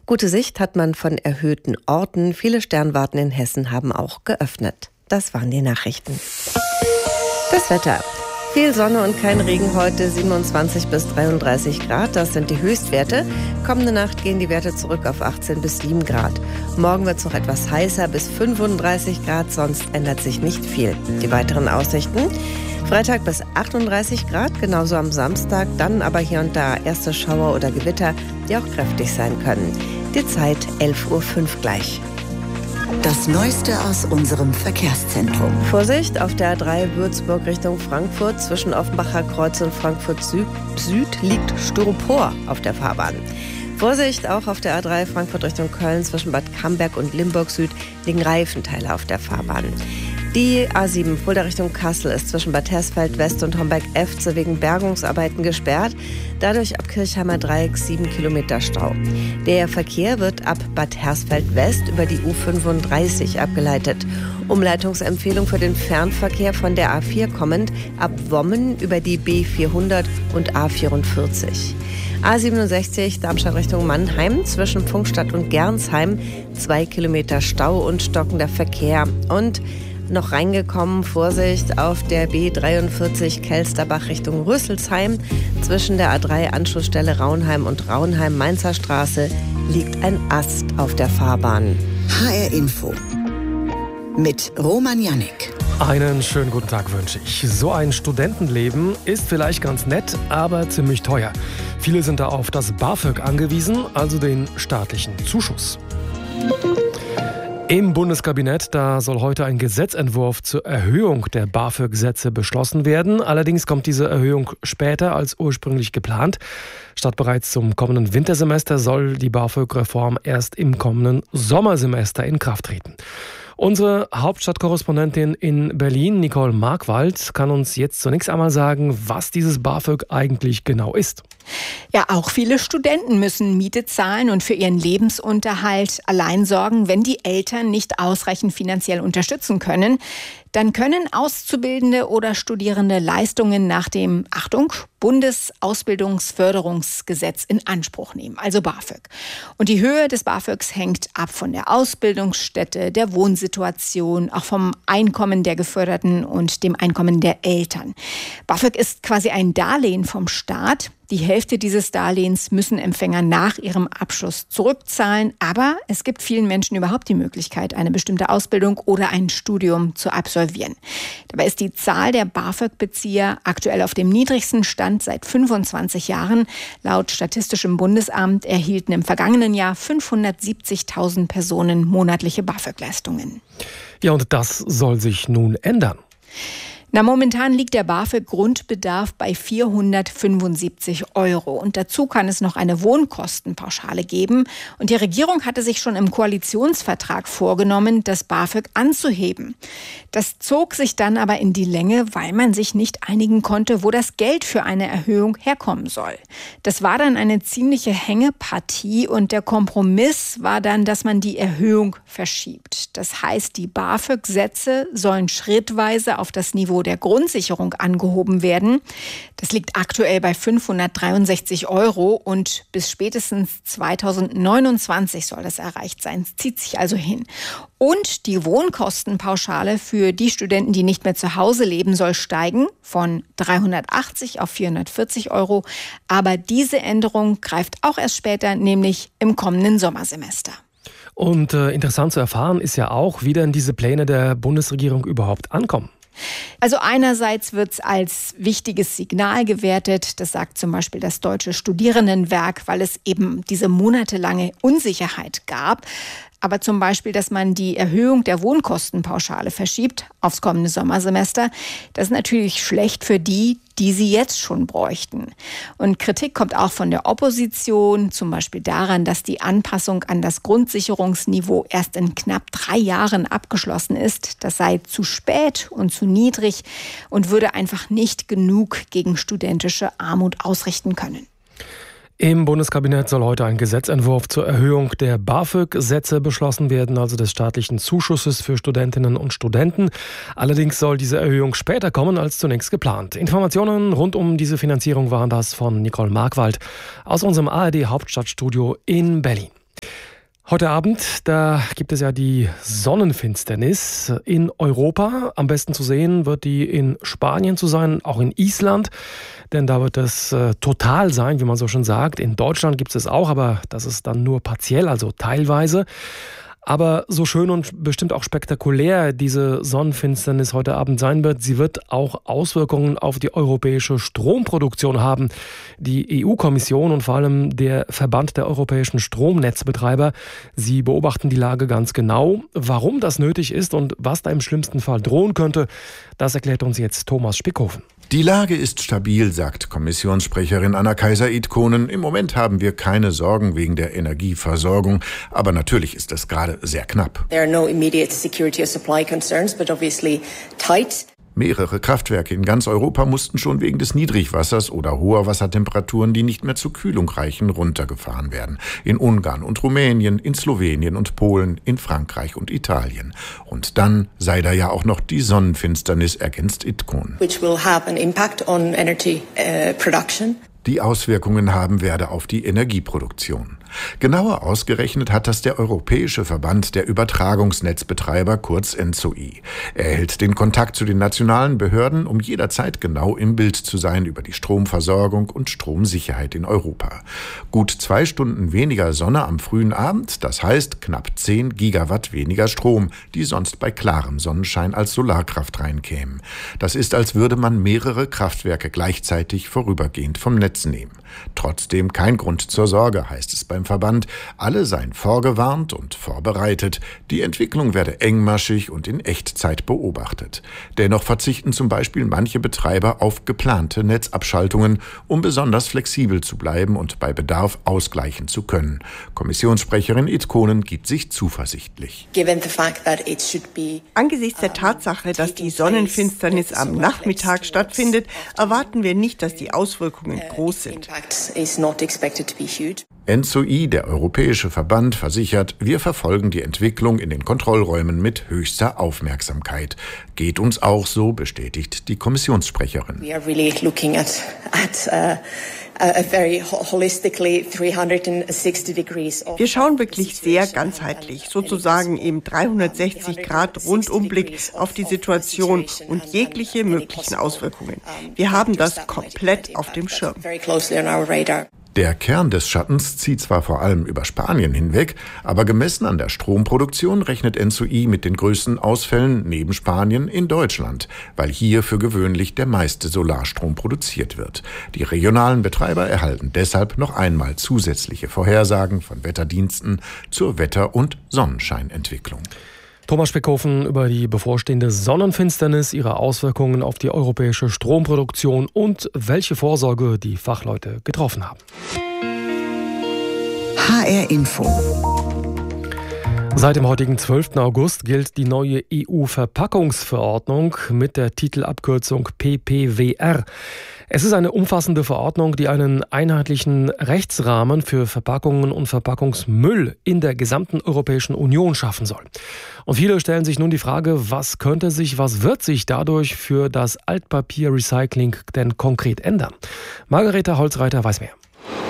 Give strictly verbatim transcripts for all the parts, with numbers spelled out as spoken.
Gute Sicht hat man von erhöhten Orten. Viele Sternwarten in Hessen haben auch geöffnet. Das waren die Nachrichten. Das Wetter. Viel Sonne und kein Regen heute, siebenundzwanzig bis dreiunddreißig Grad, das sind die Höchstwerte. Kommende Nacht gehen die Werte zurück auf achtzehn bis sieben Grad. Morgen wird es noch etwas heißer, bis fünfunddreißig Grad, sonst ändert sich nicht viel. Die weiteren Aussichten: Freitag bis achtunddreißig Grad, genauso am Samstag, dann aber hier und da erste Schauer oder Gewitter, die auch kräftig sein können. Die Zeit elf Uhr fünf gleich. Das Neueste aus unserem Verkehrszentrum. Vorsicht, auf der A drei Würzburg Richtung Frankfurt zwischen Offenbacher Kreuz und Frankfurt Süd, Süd liegt Styropor auf der Fahrbahn. Vorsicht, auch auf der A drei Frankfurt Richtung Köln zwischen Bad Camberg und Limburg Süd liegen Reifenteile auf der Fahrbahn. Die A sieben Fulda Richtung Kassel ist zwischen Bad Hersfeld West und Homberg-Efze wegen Bergungsarbeiten gesperrt. Dadurch ab Kirchheimer Dreieck sieben Kilometer Stau. Der Verkehr wird ab Bad Hersfeld West über die U fünfunddreißig abgeleitet. Umleitungsempfehlung für den Fernverkehr von der A vier kommend ab Wommen über die B vierhundert und A vierundvierzig. A siebenundsechzig Darmstadt Richtung Mannheim zwischen Pfungstadt und Gernsheim zwei Kilometer Stau und stockender Verkehr. Und noch reingekommen, Vorsicht, auf der B dreiundvierzig Kelsterbach Richtung Rüsselsheim. Zwischen der A drei Anschlussstelle Raunheim und Raunheim-Mainzer Straße liegt ein Ast auf der Fahrbahn. H R Info mit Roman Jannik. Einen schönen guten Tag wünsche ich. So ein Studentenleben ist vielleicht ganz nett, aber ziemlich teuer. Viele sind da auf das BAföG angewiesen, also den staatlichen Zuschuss. Im Bundeskabinett, da soll heute ein Gesetzentwurf zur Erhöhung der BAföG-Sätze beschlossen werden. Allerdings kommt diese Erhöhung später als ursprünglich geplant. Statt bereits zum kommenden Wintersemester soll die BAföG-Reform erst im kommenden Sommersemester in Kraft treten. Unsere Hauptstadtkorrespondentin in Berlin, Nicole Markwald, kann uns jetzt zunächst einmal sagen, was dieses BAföG eigentlich genau ist. Ja, auch viele Studenten müssen Miete zahlen und für ihren Lebensunterhalt allein sorgen, wenn die Eltern nicht ausreichend finanziell unterstützen können. Dann können Auszubildende oder Studierende Leistungen nach dem, Achtung, Bundesausbildungsförderungsgesetz in Anspruch nehmen, also BAföG. Und die Höhe des BAföGs hängt ab von der Ausbildungsstätte, der Wohnsituation, auch vom Einkommen der Geförderten und dem Einkommen der Eltern. BAföG ist quasi ein Darlehen vom Staat. Die Hälfte dieses Darlehens müssen Empfänger nach ihrem Abschluss zurückzahlen. Aber es gibt vielen Menschen überhaupt die Möglichkeit, eine bestimmte Ausbildung oder ein Studium zu absolvieren. Dabei ist die Zahl der BAföG-Bezieher aktuell auf dem niedrigsten Stand seit fünfundzwanzig Jahren. Laut Statistischem Bundesamt erhielten im vergangenen Jahr fünfhundertsiebzigtausend Personen monatliche BAföG-Leistungen. Ja, und das soll sich nun ändern. Na, momentan liegt der BAföG-Grundbedarf bei vierhundertfünfundsiebzig Euro. Und dazu kann es noch eine Wohnkostenpauschale geben. Und die Regierung hatte sich schon im Koalitionsvertrag vorgenommen, das BAföG anzuheben. Das zog sich dann aber in die Länge, weil man sich nicht einigen konnte, wo das Geld für eine Erhöhung herkommen soll. Das war dann eine ziemliche Hängepartie und der Kompromiss war dann, dass man die Erhöhung verschiebt. Das heißt, die BAföG-Sätze sollen schrittweise auf das Niveau der Grundsicherung angehoben werden. Das liegt aktuell bei fünfhundertdreiundsechzig Euro und bis spätestens zweitausendneunundzwanzig soll das erreicht sein. Es zieht sich also hin. Und die Wohnkostenpauschale für die Studenten, die nicht mehr zu Hause leben, soll steigen von dreihundertachtzig auf vierhundertvierzig Euro. Aber diese Änderung greift auch erst später, nämlich im kommenden Sommersemester. Und äh, interessant zu erfahren ist ja auch, wie denn diese Pläne der Bundesregierung überhaupt ankommen. Also einerseits wird es als wichtiges Signal gewertet, das sagt zum Beispiel das Deutsche Studierendenwerk, weil es eben diese monatelange Unsicherheit gab. Aber zum Beispiel, dass man die Erhöhung der Wohnkostenpauschale verschiebt aufs kommende Sommersemester, das ist natürlich schlecht für die, die sie jetzt schon bräuchten. Und Kritik kommt auch von der Opposition, zum Beispiel daran, dass die Anpassung an das Grundsicherungsniveau erst in knapp drei Jahren abgeschlossen ist. Das sei zu spät und zu niedrig und würde einfach nicht genug gegen studentische Armut ausrichten können. Im Bundeskabinett soll heute ein Gesetzentwurf zur Erhöhung der BAföG-Sätze beschlossen werden, also des staatlichen Zuschusses für Studentinnen und Studenten. Allerdings soll diese Erhöhung später kommen als zunächst geplant. Informationen rund um diese Finanzierung waren das von Nicole Markwald aus unserem A R D-Hauptstadtstudio in Berlin. Heute Abend, da gibt es ja die Sonnenfinsternis in Europa. Am besten zu sehen wird die in Spanien zu sein, auch in Island. Denn da wird es äh, total sein, wie man so schon sagt. In Deutschland gibt es es auch, aber das ist dann nur partiell, also teilweise. Aber so schön und bestimmt auch spektakulär diese Sonnenfinsternis heute Abend sein wird, sie wird auch Auswirkungen auf die europäische Stromproduktion haben. Die E U-Kommission und vor allem der Verband der europäischen Stromnetzbetreiber, sie beobachten die Lage ganz genau. Warum das nötig ist und was da im schlimmsten Fall drohen könnte, das erklärt uns jetzt Thomas Spickhofen. Die Lage ist stabil, sagt Kommissionssprecherin Anna Kaiser-Ithkonen. Im Moment haben wir keine Sorgen wegen der Energieversorgung, aber natürlich ist es gerade sehr knapp. There are no immediate security or supply concerns, but obviously tight. Mehrere Kraftwerke in ganz Europa mussten schon wegen des Niedrigwassers oder hoher Wassertemperaturen, die nicht mehr zur Kühlung reichen, runtergefahren werden. In Ungarn und Rumänien, in Slowenien und Polen, in Frankreich und Italien. Und dann sei da ja auch noch die Sonnenfinsternis, ergänzt Ithkonen. Which will have an impact on energy uh, production. Die Auswirkungen haben werde auf die Energieproduktion. Genauer ausgerechnet hat das der Europäische Verband der Übertragungsnetzbetreiber, kurz E N Z O I. Er hält den Kontakt zu den nationalen Behörden, um jederzeit genau im Bild zu sein über die Stromversorgung und Stromsicherheit in Europa. Gut zwei Stunden weniger Sonne am frühen Abend, das heißt knapp zehn Gigawatt weniger Strom, die sonst bei klarem Sonnenschein als Solarkraft reinkämen. Das ist, als würde man mehrere Kraftwerke gleichzeitig vorübergehend vom Netz nehmen. Trotzdem kein Grund zur Sorge, heißt es beim Verband. Alle seien vorgewarnt und vorbereitet. Die Entwicklung werde engmaschig und in Echtzeit beobachtet. Dennoch verzichten zum Beispiel manche Betreiber auf geplante Netzabschaltungen, um besonders flexibel zu bleiben und bei Bedarf ausgleichen zu können. Kommissionssprecherin Ithkonen gibt sich zuversichtlich. Angesichts der Tatsache, dass die Sonnenfinsternis am Nachmittag stattfindet, erwarten wir nicht, dass die Auswirkungen groß sind. E N Z O I, der Europäische Verband, versichert, wir verfolgen die Entwicklung in den Kontrollräumen mit höchster Aufmerksamkeit. Geht uns auch so, bestätigt die Kommissionssprecherin. We are really looking at, at uh, a very holistically dreihundertsechzig degrees. Wir schauen wirklich sehr ganzheitlich, sozusagen im dreihundertsechzig Grad Rundumblick auf die Situation und jegliche möglichen Auswirkungen. Wir haben das komplett auf dem Schirm. Der Kern des Schattens zieht zwar vor allem über Spanien hinweg, aber gemessen an der Stromproduktion rechnet E N Z O I mit den größten Ausfällen neben Spanien in Deutschland, weil hier für gewöhnlich der meiste Solarstrom produziert wird. Die regionalen Betreiber erhalten deshalb noch einmal zusätzliche Vorhersagen von Wetterdiensten zur Wetter- und Sonnenscheinentwicklung. Thomas Spickhofen über die bevorstehende Sonnenfinsternis, ihre Auswirkungen auf die europäische Stromproduktion und welche Vorsorge die Fachleute getroffen haben. H R Info. Seit dem heutigen zwölften August gilt die neue E U-Verpackungsverordnung mit der Titelabkürzung P P W R. Es ist eine umfassende Verordnung, die einen einheitlichen Rechtsrahmen für Verpackungen und Verpackungsmüll in der gesamten Europäischen Union schaffen soll. Und viele stellen sich nun die Frage, was könnte sich, was wird sich dadurch für das Altpapier-Recycling denn konkret ändern? Margareta Holzreiter weiß mehr.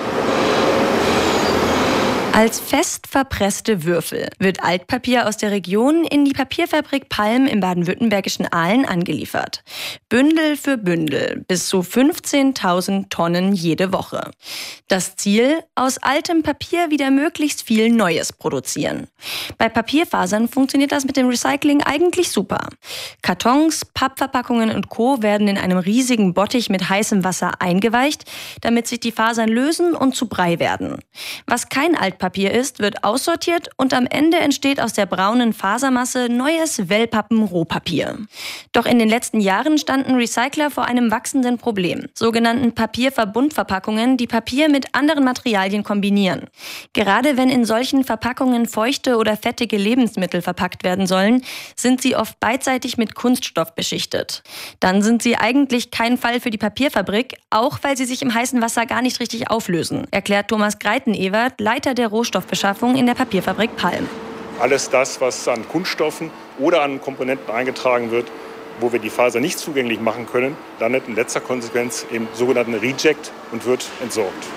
Als fest verpresste Würfel wird Altpapier aus der Region in die Papierfabrik Palm im baden-württembergischen Aalen angeliefert. Bündel für Bündel, bis zu fünfzehntausend Tonnen jede Woche. Das Ziel, aus altem Papier wieder möglichst viel Neues produzieren. Bei Papierfasern funktioniert das mit dem Recycling eigentlich super. Kartons, Pappverpackungen und Co. werden in einem riesigen Bottich mit heißem Wasser eingeweicht, damit sich die Fasern lösen und zu Brei werden. Was kein Altpapier Papier ist, wird aussortiert und am Ende entsteht aus der braunen Fasermasse neues Wellpappen-Rohpapier. Doch in den letzten Jahren standen Recycler vor einem wachsenden Problem, sogenannten Papierverbundverpackungen, die Papier mit anderen Materialien kombinieren. Gerade wenn in solchen Verpackungen feuchte oder fettige Lebensmittel verpackt werden sollen, sind sie oft beidseitig mit Kunststoff beschichtet. Dann sind sie eigentlich kein Fall für die Papierfabrik, auch weil sie sich im heißen Wasser gar nicht richtig auflösen, erklärt Thomas Greiten-Ewert, Leiter der Rohstoffbeschaffung in der Papierfabrik Palm. Alles das, was an Kunststoffen oder an Komponenten eingetragen wird, wo wir die Faser nicht zugänglich machen können, landet in letzter Konsequenz im sogenannten Reject und wird entsorgt.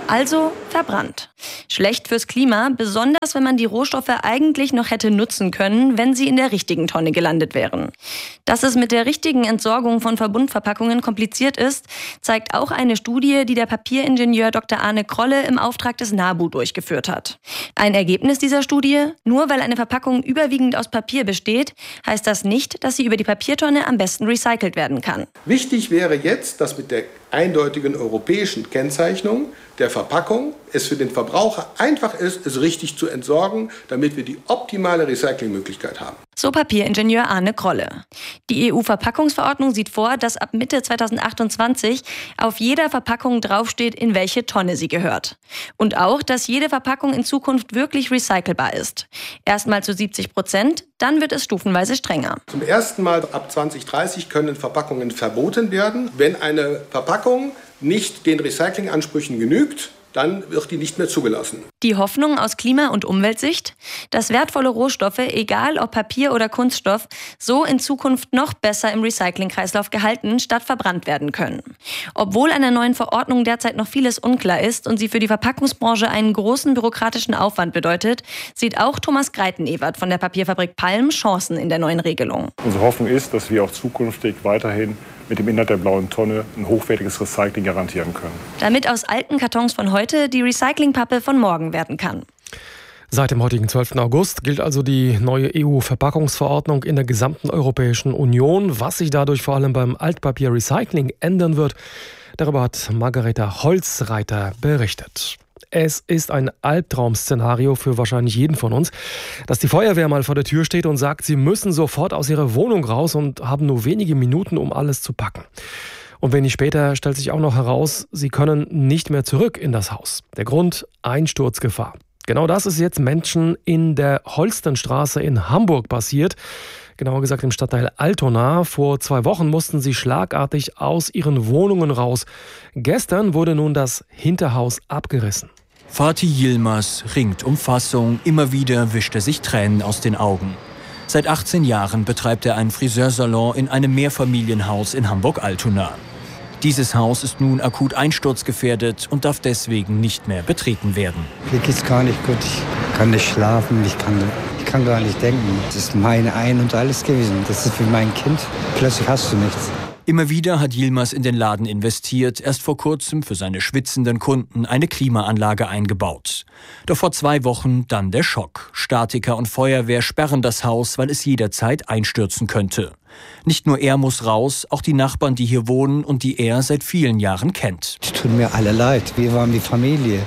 Also verbrannt. Schlecht fürs Klima, besonders wenn man die Rohstoffe eigentlich noch hätte nutzen können, wenn sie in der richtigen Tonne gelandet wären. Dass es mit der richtigen Entsorgung von Verbundverpackungen kompliziert ist, zeigt auch eine Studie, die der Papieringenieur Doktor Arne Krolle im Auftrag des NABU durchgeführt hat. Ein Ergebnis dieser Studie: Nur weil eine Verpackung überwiegend aus Papier besteht, heißt das nicht, dass sie über die Papiertonne am besten recycelt werden kann. Wichtig wäre jetzt, dass mit der eindeutigen europäischen Kennzeichnung der Verpackung es für den Verbraucher einfach ist, es richtig zu entsorgen, damit wir die optimale Recyclingmöglichkeit haben. So Papieringenieur Arne Krolle. Die E U-Verpackungsverordnung sieht vor, dass ab Mitte zweitausendachtundzwanzig auf jeder Verpackung draufsteht, in welche Tonne sie gehört. Und auch, dass jede Verpackung in Zukunft wirklich recycelbar ist. Erstmal zu siebzig Prozent, dann wird es stufenweise strenger. Zum ersten Mal ab zwanzig dreißig können Verpackungen verboten werden. Wenn eine Verpackung nicht den Recyclingansprüchen genügt, dann wird die nicht mehr zugelassen. Die Hoffnung aus Klima- und Umweltsicht? Dass wertvolle Rohstoffe, egal ob Papier oder Kunststoff, so in Zukunft noch besser im Recyclingkreislauf gehalten statt verbrannt werden können. Obwohl einer neuen Verordnung derzeit noch vieles unklar ist und sie für die Verpackungsbranche einen großen bürokratischen Aufwand bedeutet, sieht auch Thomas Greitenewert von der Papierfabrik Palm Chancen in der neuen Regelung. Unsere Hoffnung ist, dass wir auch zukünftig weiterhin mit dem Inhalt der blauen Tonne ein hochwertiges Recycling garantieren können. Damit aus alten Kartons von heute die Recyclingpappe von morgen werden kann. Seit dem heutigen zwölften August gilt also die neue E U-Verpackungsverordnung in der gesamten Europäischen Union. Was sich dadurch vor allem beim Altpapier-Recycling ändern wird, darüber hat Margareta Holzreiter berichtet. Es ist ein Albtraum-Szenario für wahrscheinlich jeden von uns, dass die Feuerwehr mal vor der Tür steht und sagt, sie müssen sofort aus ihrer Wohnung raus und haben nur wenige Minuten, um alles zu packen. Und wenig später stellt sich auch noch heraus, sie können nicht mehr zurück in das Haus. Der Grund: Einsturzgefahr. Genau das ist jetzt Menschen in der Holstenstraße in Hamburg passiert. Genauer gesagt im Stadtteil Altona. Vor zwei Wochen mussten sie schlagartig aus ihren Wohnungen raus. Gestern wurde nun das Hinterhaus abgerissen. Fatih Yilmaz ringt um Fassung. Immer wieder wischt er sich Tränen aus den Augen. Seit achtzehn Jahren betreibt er einen Friseursalon in einem Mehrfamilienhaus in Hamburg-Altona. Dieses Haus ist nun akut einsturzgefährdet und darf deswegen nicht mehr betreten werden. Mir geht's gar nicht gut. Ich kann nicht schlafen, ich kann, ich kann gar nicht denken. Das ist meine Ein und Alles gewesen. Das ist für mein Kind. Plötzlich hast du nichts. Immer wieder hat Yilmaz in den Laden investiert, erst vor kurzem für seine schwitzenden Kunden eine Klimaanlage eingebaut. Doch vor zwei Wochen dann der Schock. Statiker und Feuerwehr sperren das Haus, weil es jederzeit einstürzen könnte. Nicht nur er muss raus, auch die Nachbarn, die hier wohnen und die er seit vielen Jahren kennt. Es tut mir alle leid. Wir waren die Familie.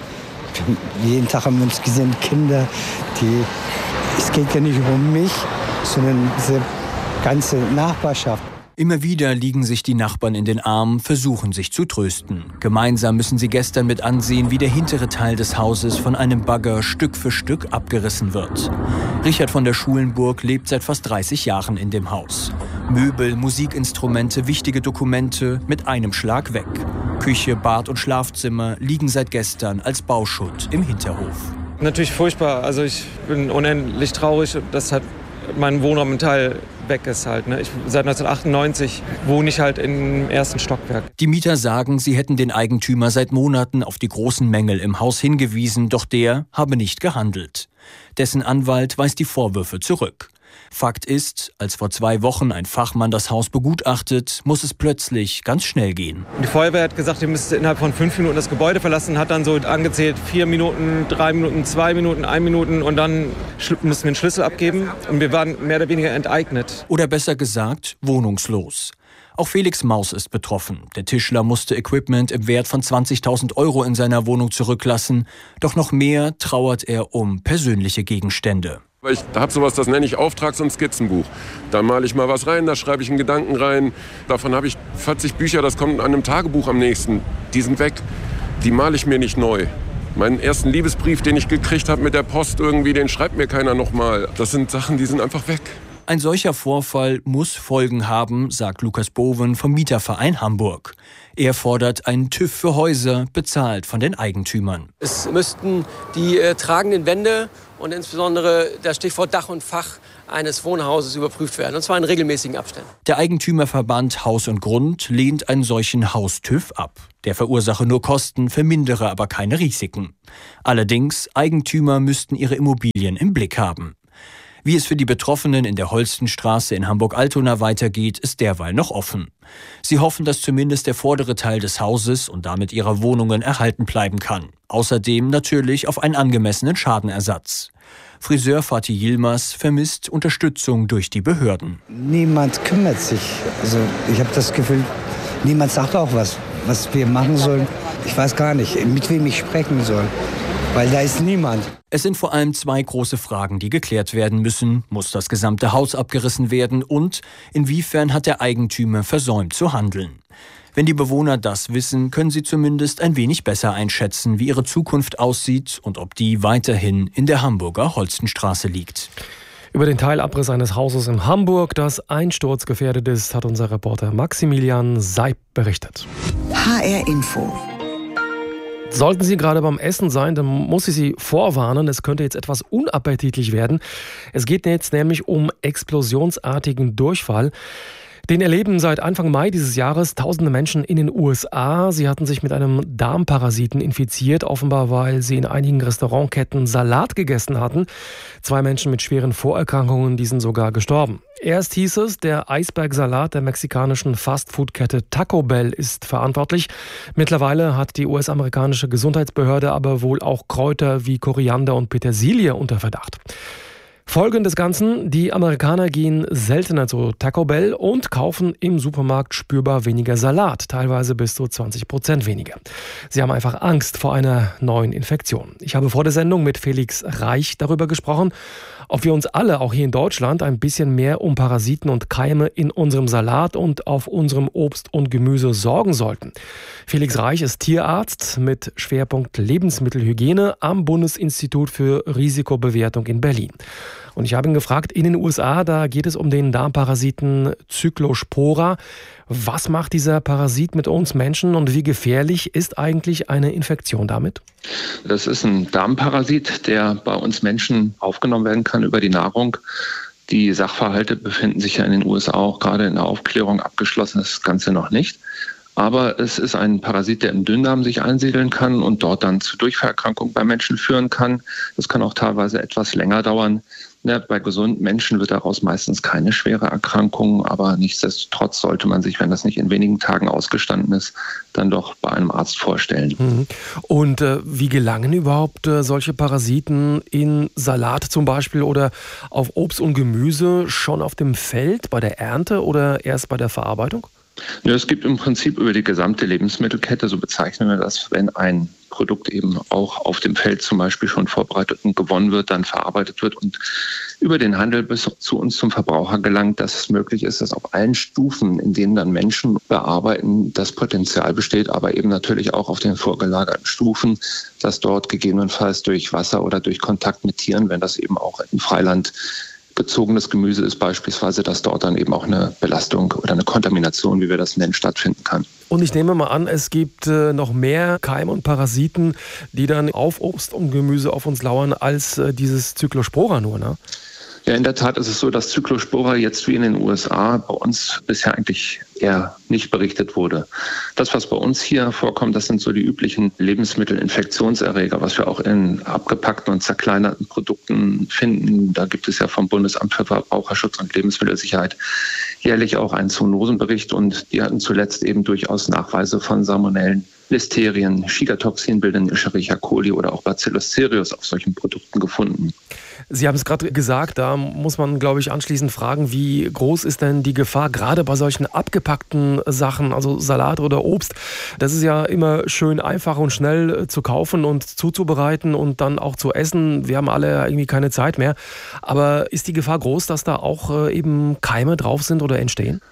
Jeden Tag haben wir uns gesehen, Kinder. Die, es geht ja nicht um mich, sondern diese ganze Nachbarschaft. Immer wieder liegen sich die Nachbarn in den Armen, versuchen sich zu trösten. Gemeinsam müssen sie gestern mit ansehen, wie der hintere Teil des Hauses von einem Bagger Stück für Stück abgerissen wird. Richard von der Schulenburg lebt seit fast dreißig Jahren in dem Haus. Möbel, Musikinstrumente, wichtige Dokumente mit einem Schlag weg. Küche, Bad und Schlafzimmer liegen seit gestern als Bauschutt im Hinterhof. Natürlich furchtbar. Also ich bin unendlich traurig, dass halt mein Wohnraum ein Teil weg ist halt. Ne? Ich, seit neunzehnhundertachtundneunzig wohne ich halt im ersten Stockwerk. Die Mieter sagen, sie hätten den Eigentümer seit Monaten auf die großen Mängel im Haus hingewiesen, doch der habe nicht gehandelt. Dessen Anwalt weist die Vorwürfe zurück. Fakt ist, als vor zwei Wochen ein Fachmann das Haus begutachtet, muss es plötzlich ganz schnell gehen. Die Feuerwehr hat gesagt, ihr müsst innerhalb von fünf Minuten das Gebäude verlassen, hat dann so angezählt, vier Minuten, drei Minuten, zwei Minuten, ein Minuten und dann mussten wir einen Schlüssel abgeben und wir waren mehr oder weniger enteignet. Oder besser gesagt, wohnungslos. Auch Felix Maus ist betroffen. Der Tischler musste Equipment im Wert von zwanzigtausend Euro in seiner Wohnung zurücklassen. Doch noch mehr trauert er um persönliche Gegenstände. Ich habe sowas, das nenne ich Auftrags- und Skizzenbuch. Da male ich mal was rein, da schreibe ich einen Gedanken rein. Davon habe ich vierzig Bücher, das kommt an einem Tagebuch am nächsten. Die sind weg, die male ich mir nicht neu. Meinen ersten Liebesbrief, den ich gekriegt habe mit der Post irgendwie, den schreibt mir keiner nochmal. Das sind Sachen, die sind einfach weg. Ein solcher Vorfall muss Folgen haben, sagt Lukas Boven vom Mieterverein Hamburg. Er fordert einen TÜV für Häuser, bezahlt von den Eigentümern. Es müssten die äh, tragenden Wände und insbesondere das Stichwort Dach und Fach eines Wohnhauses überprüft werden, und zwar in regelmäßigen Abständen. Der Eigentümerverband Haus und Grund lehnt einen solchen Haustüv ab. Der verursache nur Kosten, vermindere aber keine Risiken. Allerdings, Eigentümer müssten ihre Immobilien im Blick haben. Wie es für die Betroffenen in der Holstenstraße in Hamburg-Altona weitergeht, ist derweil noch offen. Sie hoffen, dass zumindest der vordere Teil des Hauses und damit ihrer Wohnungen erhalten bleiben kann. Außerdem natürlich auf einen angemessenen Schadenersatz. Friseur Fatih Yilmaz vermisst Unterstützung durch die Behörden. Niemand kümmert sich. Also ich habe das Gefühl, niemand sagt auch was, was wir machen sollen. Ich weiß gar nicht, mit wem ich sprechen soll, weil da ist niemand. Es sind vor allem zwei große Fragen, die geklärt werden müssen. Muss das gesamte Haus abgerissen werden und inwiefern hat der Eigentümer versäumt zu handeln? Wenn die Bewohner das wissen, können sie zumindest ein wenig besser einschätzen, wie ihre Zukunft aussieht und ob die weiterhin in der Hamburger Holstenstraße liegt. Über den Teilabriss eines Hauses in Hamburg, das einsturzgefährdet ist, hat unser Reporter Maximilian Seib berichtet. H R Info. Sollten Sie gerade beim Essen sein, dann muss ich Sie vorwarnen, es könnte jetzt etwas unappetitlich werden. Es geht jetzt nämlich um explosionsartigen Durchfall. Den erleben seit Anfang Mai dieses Jahres tausende Menschen in den U S A. Sie hatten sich mit einem Darmparasiten infiziert, offenbar weil sie in einigen Restaurantketten Salat gegessen hatten. Zwei Menschen mit schweren Vorerkrankungen, die sind sogar gestorben. Erst hieß es, der Eisbergsalat der mexikanischen Fastfood-Kette Taco Bell ist verantwortlich. Mittlerweile hat die U S-amerikanische Gesundheitsbehörde aber wohl auch Kräuter wie Koriander und Petersilie unter Verdacht. Folgen des Ganzen: Die Amerikaner gehen seltener zu Taco Bell und kaufen im Supermarkt spürbar weniger Salat, teilweise bis zu zwanzig Prozent weniger. Sie haben einfach Angst vor einer neuen Infektion. Ich habe vor der Sendung mit Felix Reich darüber gesprochen, ob wir uns alle, auch hier in Deutschland, ein bisschen mehr um Parasiten und Keime in unserem Salat und auf unserem Obst und Gemüse sorgen sollten. Felix Reich ist Tierarzt mit Schwerpunkt Lebensmittelhygiene am Bundesinstitut für Risikobewertung in Berlin. Und ich habe ihn gefragt, in den U S A, da geht es um den Darmparasiten Cyclospora. Was macht dieser Parasit mit uns Menschen und wie gefährlich ist eigentlich eine Infektion damit? Das ist ein Darmparasit, der bei uns Menschen aufgenommen werden kann über die Nahrung. Die Sachverhalte befinden sich ja in den U S A auch gerade in der Aufklärung, abgeschlossen ist das Ganze noch nicht. Aber es ist ein Parasit, der im Dünndarm sich einsiedeln kann und dort dann zu Durchfallerkrankungen bei Menschen führen kann. Das kann auch teilweise etwas länger dauern. Ja, bei gesunden Menschen wird daraus meistens keine schwere Erkrankung, aber nichtsdestotrotz sollte man sich, wenn das nicht in wenigen Tagen ausgestanden ist, dann doch bei einem Arzt vorstellen. Und äh, wie gelangen überhaupt äh, solche Parasiten in Salat zum Beispiel oder auf Obst und Gemüse schon auf dem Feld bei der Ernte oder erst bei der Verarbeitung? Ja, es gibt im Prinzip über die gesamte Lebensmittelkette, so bezeichnen wir das, wenn ein Produkt eben auch auf dem Feld zum Beispiel schon vorbereitet und gewonnen wird, dann verarbeitet wird und über den Handel bis zu uns zum Verbraucher gelangt, dass es möglich ist, dass auf allen Stufen, in denen dann Menschen bearbeiten, das Potenzial besteht, aber eben natürlich auch auf den vorgelagerten Stufen, dass dort gegebenenfalls durch Wasser oder durch Kontakt mit Tieren, wenn das eben auch im Freiland bezogenes Gemüse ist beispielsweise, dass dort dann eben auch eine Belastung oder eine Kontamination, wie wir das nennen, stattfinden kann. Und ich nehme mal an, es gibt äh, noch mehr Keime und Parasiten, die dann auf Obst und Gemüse auf uns lauern, als äh, dieses Cyclospora nur, ne? Ja, in der Tat ist es so, dass Cyclospora jetzt wie in den U S A bei uns bisher eigentlich eher nicht berichtet wurde. Das, was bei uns hier vorkommt, das sind so die üblichen Lebensmittelinfektionserreger, was wir auch in abgepackten und zerkleinerten Produkten finden. Da gibt es ja vom Bundesamt für Verbraucherschutz und Lebensmittelsicherheit jährlich auch einen Zoonosenbericht und die hatten zuletzt eben durchaus Nachweise von Salmonellen, Listerien, Shigatoxin bildenden Escherichia coli oder auch Bacillus cereus auf solchen Produkten gefunden. Sie haben es gerade gesagt, da muss man, glaube ich, anschließend fragen, wie groß ist denn die Gefahr, gerade bei solchen abgepackten Sachen, also Salat oder Obst. Das ist ja immer schön einfach und schnell zu kaufen und zuzubereiten und dann auch zu essen. Wir haben alle irgendwie keine Zeit mehr. Aber ist die Gefahr groß, dass da auch eben Keime drauf sind oder entstehen?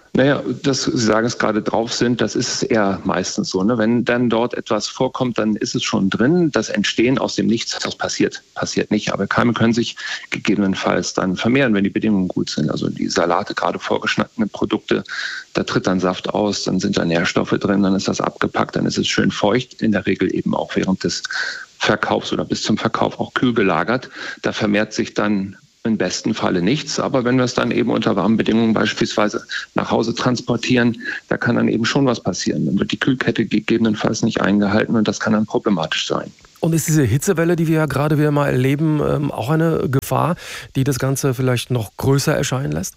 Naja, das, Sie sagen es gerade, drauf sind, das ist eher meistens so. Ne? Wenn dann dort etwas vorkommt, dann ist es schon drin. Das Entstehen aus dem Nichts, das passiert, passiert nicht. Aber Keime können sich gegebenenfalls dann vermehren, wenn die Bedingungen gut sind. Also die Salate, gerade vorgeschnittene Produkte, da tritt dann Saft aus, dann sind da Nährstoffe drin, dann ist das abgepackt, dann ist es schön feucht, in der Regel eben auch während des Verkaufs oder bis zum Verkauf auch kühl gelagert. Da vermehrt sich dann im besten Falle nichts, aber wenn wir es dann eben unter warmen Bedingungen beispielsweise nach Hause transportieren, da kann dann eben schon was passieren. Dann wird die Kühlkette gegebenenfalls nicht eingehalten und das kann dann problematisch sein. Und ist diese Hitzewelle, die wir ja gerade wieder mal erleben, auch eine Gefahr, die das Ganze vielleicht noch größer erscheinen lässt?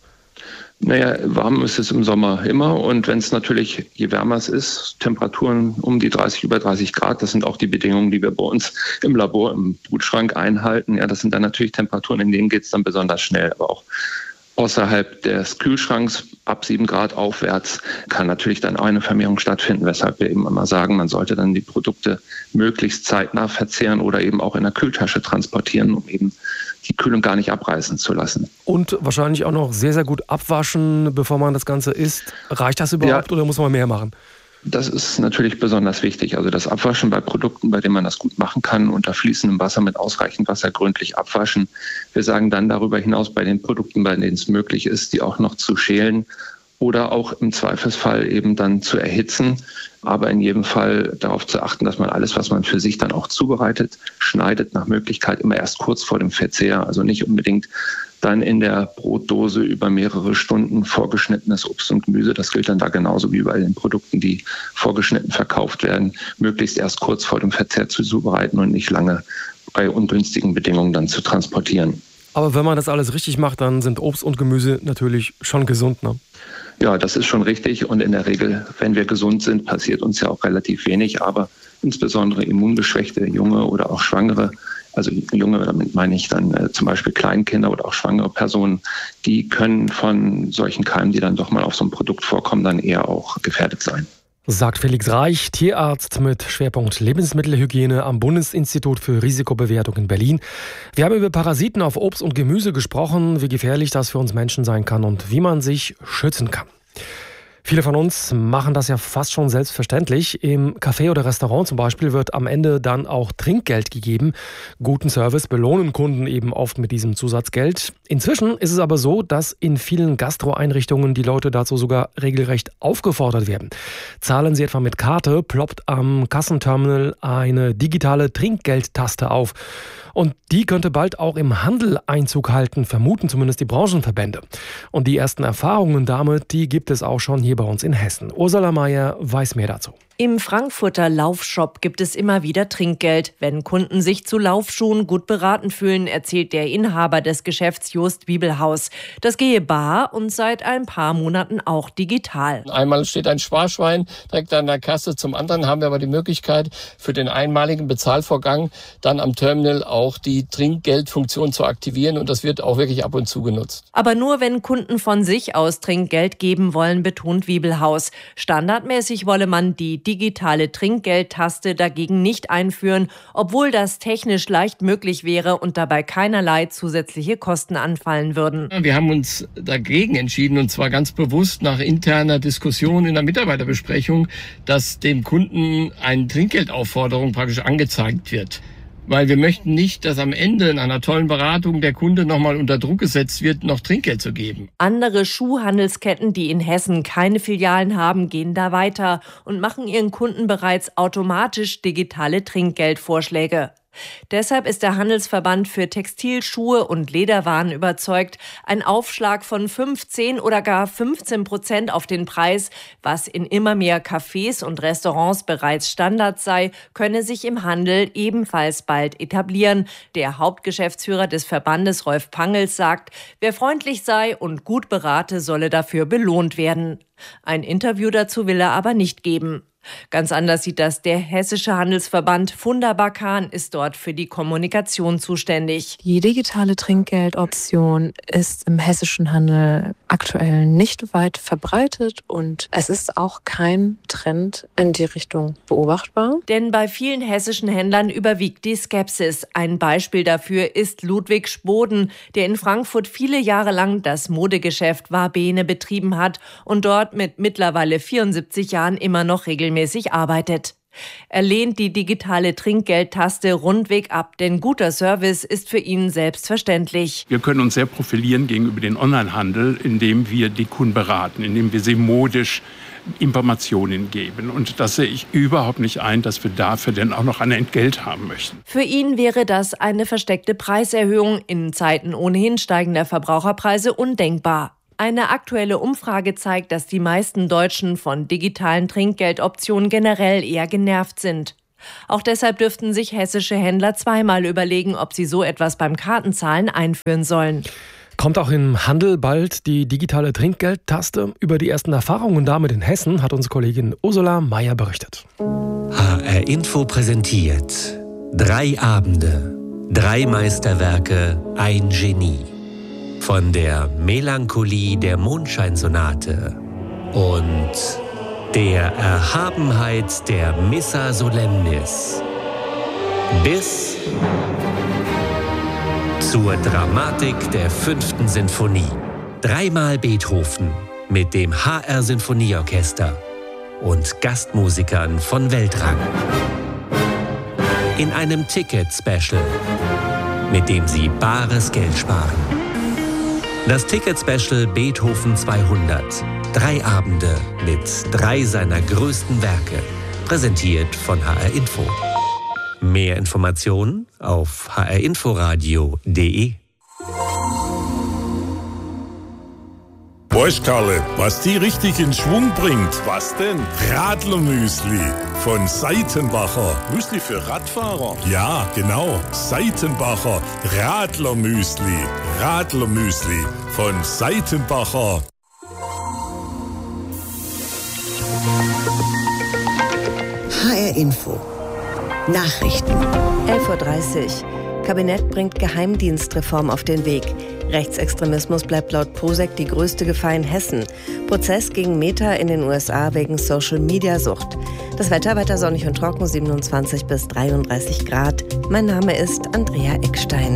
Naja, warm ist es im Sommer immer und wenn es natürlich, je wärmer es ist, Temperaturen um die dreißig, über dreißig Grad, das sind auch die Bedingungen, die wir bei uns im Labor, im Brutschrank einhalten. Ja, das sind dann natürlich Temperaturen, in denen geht es dann besonders schnell, aber auch außerhalb des Kühlschranks ab sieben Grad aufwärts kann natürlich dann auch eine Vermehrung stattfinden, weshalb wir eben immer sagen, man sollte dann die Produkte möglichst zeitnah verzehren oder eben auch in der Kühltasche transportieren, um eben die Kühlung gar nicht abreißen zu lassen. Und wahrscheinlich auch noch sehr, sehr gut abwaschen, bevor man das Ganze isst. Reicht das überhaupt ja, oder muss man mehr machen? Das ist natürlich besonders wichtig. Also das Abwaschen bei Produkten, bei denen man das gut machen kann, unter fließendem Wasser mit ausreichend Wasser gründlich abwaschen. Wir sagen dann darüber hinaus bei den Produkten, bei denen es möglich ist, die auch noch zu schälen oder auch im Zweifelsfall eben dann zu erhitzen. Aber in jedem Fall darauf zu achten, dass man alles, was man für sich dann auch zubereitet, schneidet, nach Möglichkeit immer erst kurz vor dem Verzehr. Also nicht unbedingt dann in der Brotdose über mehrere Stunden vorgeschnittenes Obst und Gemüse. Das gilt dann da genauso wie bei den Produkten, die vorgeschnitten verkauft werden. Möglichst erst kurz vor dem Verzehr zu zubereiten und nicht lange bei ungünstigen Bedingungen dann zu transportieren. Aber wenn man das alles richtig macht, dann sind Obst und Gemüse natürlich schon gesund, ne? Ja, das ist schon richtig. Und in der Regel, wenn wir gesund sind, passiert uns ja auch relativ wenig. Aber insbesondere immungeschwächte Junge oder auch Schwangere, also Junge, damit meine ich dann äh, zum Beispiel Kleinkinder oder auch schwangere Personen, die können von solchen Keimen, die dann doch mal auf so einem Produkt vorkommen, dann eher auch gefährdet sein. Sagt Felix Reich, Tierarzt mit Schwerpunkt Lebensmittelhygiene am Bundesinstitut für Risikobewertung in Berlin. Wir haben über Parasiten auf Obst und Gemüse gesprochen, wie gefährlich das für uns Menschen sein kann und wie man sich schützen kann. Viele von uns machen das ja fast schon selbstverständlich. Im Café oder Restaurant zum Beispiel wird am Ende dann auch Trinkgeld gegeben. Guten Service belohnen Kunden eben oft mit diesem Zusatzgeld. Inzwischen ist es aber so, dass in vielen Gastroeinrichtungen die Leute dazu sogar regelrecht aufgefordert werden. Zahlen sie etwa mit Karte, ploppt am Kassenterminal eine digitale Trinkgeldtaste auf. Und die könnte bald auch im Handel Einzug halten, vermuten zumindest die Branchenverbände. Und die ersten Erfahrungen damit, die gibt es auch schon hier bei uns in Hessen. Ursula Meier weiß mehr dazu. Im Frankfurter Laufshop gibt es immer wieder Trinkgeld, wenn Kunden sich zu Laufschuhen gut beraten fühlen, erzählt der Inhaber des Geschäfts Jost Wiebelhaus. Das gehe bar und seit ein paar Monaten auch digital. Einmal steht ein Sparschwein direkt an der Kasse, zum anderen haben wir aber die Möglichkeit, für den einmaligen Bezahlvorgang dann am Terminal auch die Trinkgeldfunktion zu aktivieren und das wird auch wirklich ab und zu genutzt. Aber nur wenn Kunden von sich aus Trinkgeld geben wollen, betont Wiebelhaus. Standardmäßig wolle man die digitale Trinkgeldtaste dagegen nicht einführen, obwohl das technisch leicht möglich wäre und dabei keinerlei zusätzliche Kosten anfallen würden. Wir haben uns dagegen entschieden, und zwar ganz bewusst nach interner Diskussion in der Mitarbeiterbesprechung, dass dem Kunden eine Trinkgeldaufforderung praktisch angezeigt wird. Weil wir möchten nicht, dass am Ende in einer tollen Beratung der Kunde nochmal unter Druck gesetzt wird, noch Trinkgeld zu geben. Andere Schuhhandelsketten, die in Hessen keine Filialen haben, gehen da weiter und machen ihren Kunden bereits automatisch digitale Trinkgeldvorschläge. Deshalb ist der Handelsverband für Textil-, Schuhe und Lederwaren überzeugt, ein Aufschlag von fünf, zehn oder gar fünfzehn Prozent auf den Preis, was in immer mehr Cafés und Restaurants bereits Standard sei, könne sich im Handel ebenfalls bald etablieren. Der Hauptgeschäftsführer des Verbandes, Rolf Pangels, sagt, wer freundlich sei und gut berate, solle dafür belohnt werden. Ein Interview dazu will er aber nicht geben. Ganz anders sieht das der hessische Handelsverband. Funda Bakan ist dort für die Kommunikation zuständig. Die digitale Trinkgeldoption ist im hessischen Handel aktuell nicht weit verbreitet und es ist auch kein Trend in die Richtung beobachtbar. Denn bei vielen hessischen Händlern überwiegt die Skepsis. Ein Beispiel dafür ist Ludwig Spoden, der in Frankfurt viele Jahre lang das Modegeschäft Wabene betrieben hat und dort mit mittlerweile vierundsiebzig Jahren immer noch regelmäßig arbeitet. Er lehnt die digitale Trinkgeldtaste rundweg ab, denn guter Service ist für ihn selbstverständlich. Wir können uns sehr profilieren gegenüber dem Onlinehandel, indem wir die Kunden beraten, indem wir sie modisch Informationen geben. Und das sehe ich überhaupt nicht ein, dass wir dafür denn auch noch ein Entgelt haben möchten. Für ihn wäre das eine versteckte Preiserhöhung in Zeiten ohnehin steigender Verbraucherpreise undenkbar. Eine aktuelle Umfrage zeigt, dass die meisten Deutschen von digitalen Trinkgeldoptionen generell eher genervt sind. Auch deshalb dürften sich hessische Händler zweimal überlegen, ob sie so etwas beim Kartenzahlen einführen sollen. Kommt auch im Handel bald die digitale Trinkgeldtaste? Über die ersten Erfahrungen damit in Hessen hat unsere Kollegin Ursula Meyer berichtet. H R Info präsentiert drei Abende, drei Meisterwerke, ein Genie. Von der Melancholie der Mondscheinsonate und der Erhabenheit der Missa Solemnis bis zur Dramatik der fünften Sinfonie. Dreimal Beethoven mit dem H R-Sinfonieorchester und Gastmusikern von Weltrang. In einem Ticket-Special, mit dem Sie bares Geld sparen. Das Ticket-Special Beethoven zweihundert. Drei Abende mit drei seiner größten Werke. Präsentiert von H R Info. Mehr Informationen auf h r inforadio punkt d e. Weißt Karle, was die richtig in Schwung bringt? Was denn? Radlermüsli von Seitenbacher. Müsli für Radfahrer? Ja, genau. Seitenbacher Radlermüsli. Radlermüsli von Seitenbacher. H R Info. Nachrichten. elf Uhr dreißig. Kabinett bringt Geheimdienstreform auf den Weg. Rechtsextremismus bleibt laut Posek die größte Gefahr in Hessen. Prozess gegen Meta in den U S A wegen Social-Media-Sucht. Das Wetter weiter sonnig und trocken, siebenundzwanzig bis dreiunddreißig Grad. Mein Name ist Andrea Eckstein.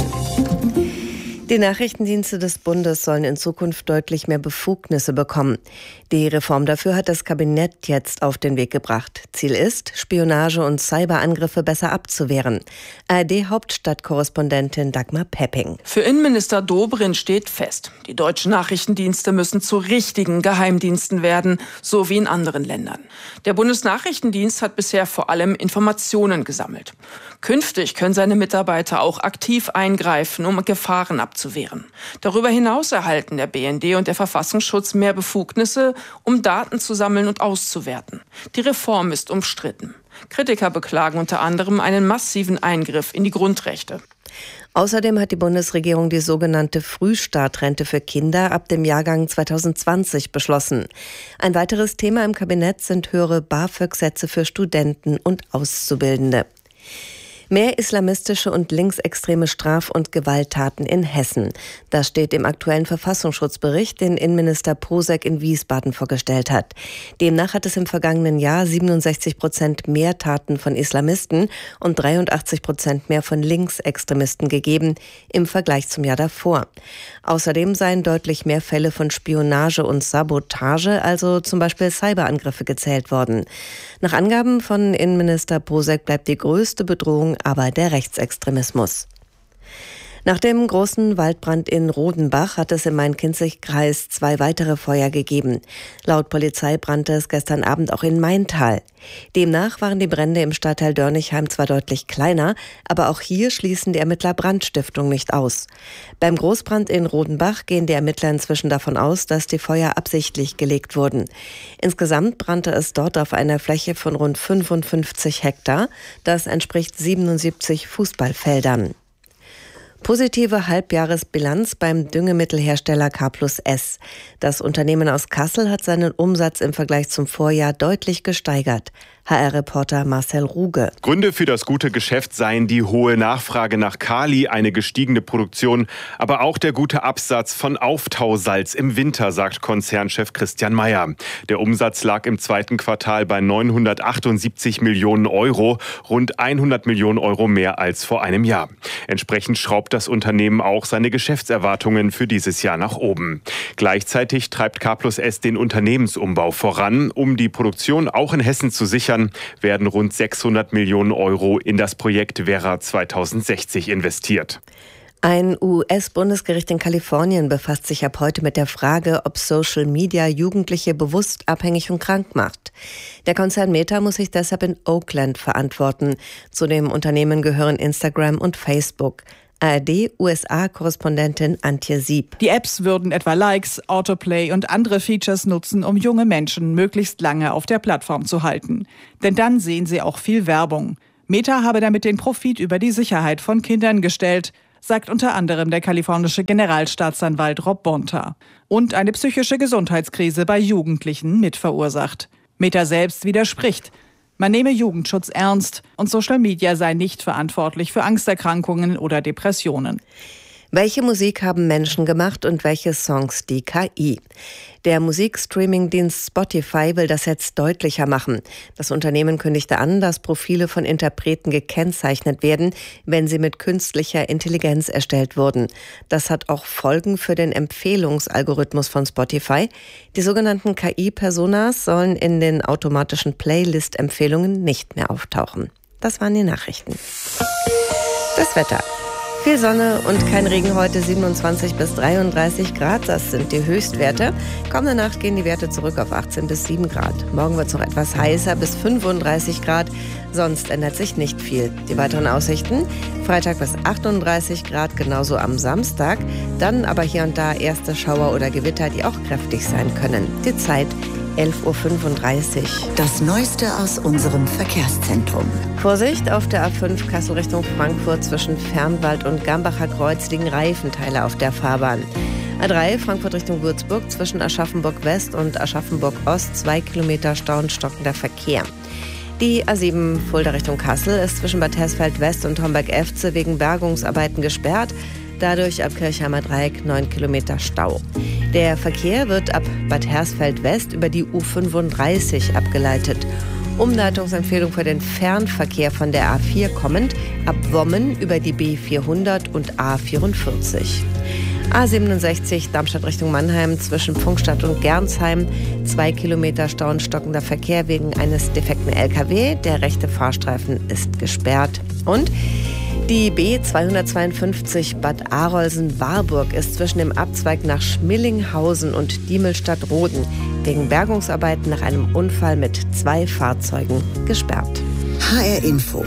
Die Nachrichtendienste des Bundes sollen in Zukunft deutlich mehr Befugnisse bekommen. Die Reform dafür hat das Kabinett jetzt auf den Weg gebracht. Ziel ist, Spionage und Cyberangriffe besser abzuwehren. A R D-Hauptstadtkorrespondentin Dagmar Pepping. Für Innenminister Dobrindt steht fest, die deutschen Nachrichtendienste müssen zu richtigen Geheimdiensten werden, so wie in anderen Ländern. Der Bundesnachrichtendienst hat bisher vor allem Informationen gesammelt. Künftig können seine Mitarbeiter auch aktiv eingreifen, um Gefahren abzuwehren. Darüber hinaus erhalten der B N D und der Verfassungsschutz mehr Befugnisse, um Daten zu sammeln und auszuwerten. Die Reform ist umstritten. Kritiker beklagen unter anderem einen massiven Eingriff in die Grundrechte. Außerdem hat die Bundesregierung die sogenannte Frühstartrente für Kinder ab dem Jahrgang zweitausendzwanzig beschlossen. Ein weiteres Thema im Kabinett sind höhere BAföG-Sätze für Studenten und Auszubildende. Mehr islamistische und linksextreme Straf- und Gewalttaten in Hessen. Das steht im aktuellen Verfassungsschutzbericht, den Innenminister Posek in Wiesbaden vorgestellt hat. Demnach hat es im vergangenen Jahr siebenundsechzig Prozent mehr Taten von Islamisten und dreiundachtzig Prozent mehr von Linksextremisten gegeben im Vergleich zum Jahr davor. Außerdem seien deutlich mehr Fälle von Spionage und Sabotage, also zum Beispiel Cyberangriffe, gezählt worden. Nach Angaben von Innenminister Posek bleibt die größte Bedrohung aber der Rechtsextremismus. Nach dem großen Waldbrand in Rodenbach hat es im Main-Kinzig-Kreis zwei weitere Feuer gegeben. Laut Polizei brannte es gestern Abend auch in Maintal. Demnach waren die Brände im Stadtteil Dörnigheim zwar deutlich kleiner, aber auch hier schließen die Ermittler Brandstiftung nicht aus. Beim Großbrand in Rodenbach gehen die Ermittler inzwischen davon aus, dass die Feuer absichtlich gelegt wurden. Insgesamt brannte es dort auf einer Fläche von rund fünfundfünfzig Hektar. Das entspricht siebenundsiebzig Fußballfeldern. Positive Halbjahresbilanz beim Düngemittelhersteller K plus S. Das Unternehmen aus Kassel hat seinen Umsatz im Vergleich zum Vorjahr deutlich gesteigert. H R-Reporter Marcel Ruge. Gründe für das gute Geschäft seien die hohe Nachfrage nach Kali, eine gestiegene Produktion, aber auch der gute Absatz von Auftausalz im Winter, sagt Konzernchef Christian Meyer. Der Umsatz lag im zweiten Quartal bei neunhundertachtundsiebzig Millionen Euro, rund hundert Millionen Euro mehr als vor einem Jahr. Entsprechend schraubt das Unternehmen auch seine Geschäftserwartungen für dieses Jahr nach oben. Gleichzeitig treibt K plus S den Unternehmensumbau voran. Um die Produktion auch in Hessen zu sichern, werden rund sechshundert Millionen Euro in das Projekt Werra zweitausendsechzig investiert. Ein U S-Bundesgericht in Kalifornien befasst sich ab heute mit der Frage, ob Social Media Jugendliche bewusst abhängig und krank macht. Der Konzern Meta muss sich deshalb in Oakland verantworten. Zu dem Unternehmen gehören Instagram und Facebook. A R D-U S A-Korrespondentin Antje Sieb. Die Apps würden etwa Likes, Autoplay und andere Features nutzen, um junge Menschen möglichst lange auf der Plattform zu halten. Denn dann sehen sie auch viel Werbung. Meta habe damit den Profit über die Sicherheit von Kindern gestellt, sagt unter anderem der kalifornische Generalstaatsanwalt Rob Bonta. Und eine psychische Gesundheitskrise bei Jugendlichen mitverursacht. Meta selbst widerspricht. Man nehme Jugendschutz ernst und Social Media sei nicht verantwortlich für Angsterkrankungen oder Depressionen. Welche Musik haben Menschen gemacht und welche Songs die K I? Der Musikstreaming-Dienst Spotify will das jetzt deutlicher machen. Das Unternehmen kündigte an, dass Profile von Interpreten gekennzeichnet werden, wenn sie mit künstlicher Intelligenz erstellt wurden. Das hat auch Folgen für den Empfehlungsalgorithmus von Spotify. Die sogenannten K I-Personas sollen in den automatischen Playlist-Empfehlungen nicht mehr auftauchen. Das waren die Nachrichten. Das Wetter. Viel Sonne und kein Regen heute, siebenundzwanzig bis dreiunddreißig Grad, das sind die Höchstwerte. Kommende Nacht gehen die Werte zurück auf achtzehn bis sieben Grad. Morgen wird es noch etwas heißer, bis fünfunddreißig Grad, sonst ändert sich nicht viel. Die weiteren Aussichten, Freitag bis achtunddreißig Grad, genauso am Samstag. Dann aber hier und da erste Schauer oder Gewitter, die auch kräftig sein können. Die Zeit elf Uhr fünfunddreißig. Das Neueste aus unserem Verkehrszentrum. Vorsicht, auf der A fünf Kassel Richtung Frankfurt zwischen Fernwald und Gambacher Kreuz liegen Reifenteile auf der Fahrbahn. A drei Frankfurt Richtung Würzburg zwischen Aschaffenburg West und Aschaffenburg Ost, zwei Kilometer Stau und stockender Verkehr. Die A sieben Fulda Richtung Kassel ist zwischen Bad Hersfeld West und Homberg-Efze wegen Bergungsarbeiten gesperrt. Dadurch ab Kirchheimer Dreieck neun Kilometer Stau. Der Verkehr wird ab Bad Hersfeld West über die U fünfunddreißig abgeleitet. Umleitungsempfehlung für den Fernverkehr von der A vier kommend, ab Wommen über die B vierhundert und A vierundvierzig. A siebenundsechzig Darmstadt Richtung Mannheim zwischen Pfungstadt und Gernsheim. Zwei Kilometer Stau und stockender Verkehr wegen eines defekten L K W. Der rechte Fahrstreifen ist gesperrt. Und die B zweihundertzweiundfünfzig Bad Arolsen-Warburg ist zwischen dem Abzweig nach Schmillinghausen und Diemelstadt-Roden wegen Bergungsarbeiten nach einem Unfall mit zwei Fahrzeugen gesperrt. H R Info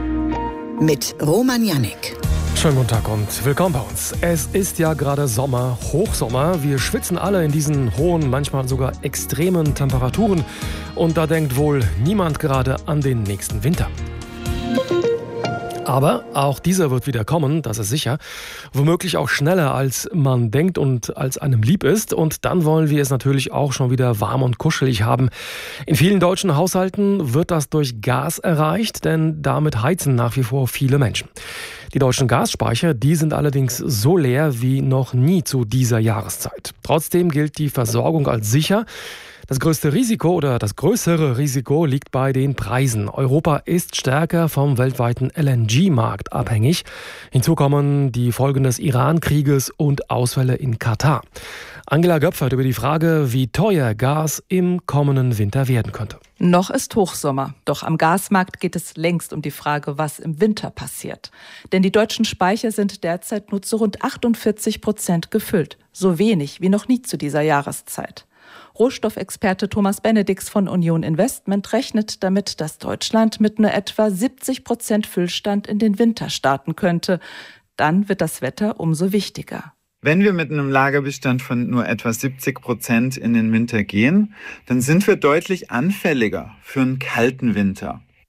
mit Roman Jannik. Schönen guten Tag und willkommen bei uns. Es ist ja gerade Sommer, Hochsommer. Wir schwitzen alle in diesen hohen, manchmal sogar extremen Temperaturen. Und da denkt wohl niemand gerade an den nächsten Winter. Aber auch dieser wird wieder kommen, das ist sicher. Womöglich auch schneller, als man denkt und als einem lieb ist. Und dann wollen wir es natürlich auch schon wieder warm und kuschelig haben. In vielen deutschen Haushalten wird das durch Gas erreicht, denn damit heizen nach wie vor viele Menschen. Die deutschen Gasspeicher, die sind allerdings so leer wie noch nie zu dieser Jahreszeit. Trotzdem gilt die Versorgung als sicher. Das größte Risiko oder das größere Risiko liegt bei den Preisen. Europa ist stärker vom weltweiten L N G-Markt abhängig. Hinzu kommen die Folgen des Iran-Krieges und Ausfälle in Katar. Angela Göpfert über die Frage, wie teuer Gas im kommenden Winter werden könnte. Noch ist Hochsommer, doch am Gasmarkt geht es längst um die Frage, was im Winter passiert. Denn die deutschen Speicher sind derzeit nur zu rund achtundvierzig Prozent gefüllt. So wenig wie noch nie zu dieser Jahreszeit. Rohstoffexperte Thomas Benedix von Union Investment rechnet damit, dass Deutschland mit nur etwa siebzig Prozent Füllstand in den Winter starten könnte. Dann wird das Wetter umso wichtiger. Wenn wir mit einem Lagerbestand von nur etwa siebzig Prozent in den Winter gehen, dann sind wir deutlich anfälliger für einen kalten Winter.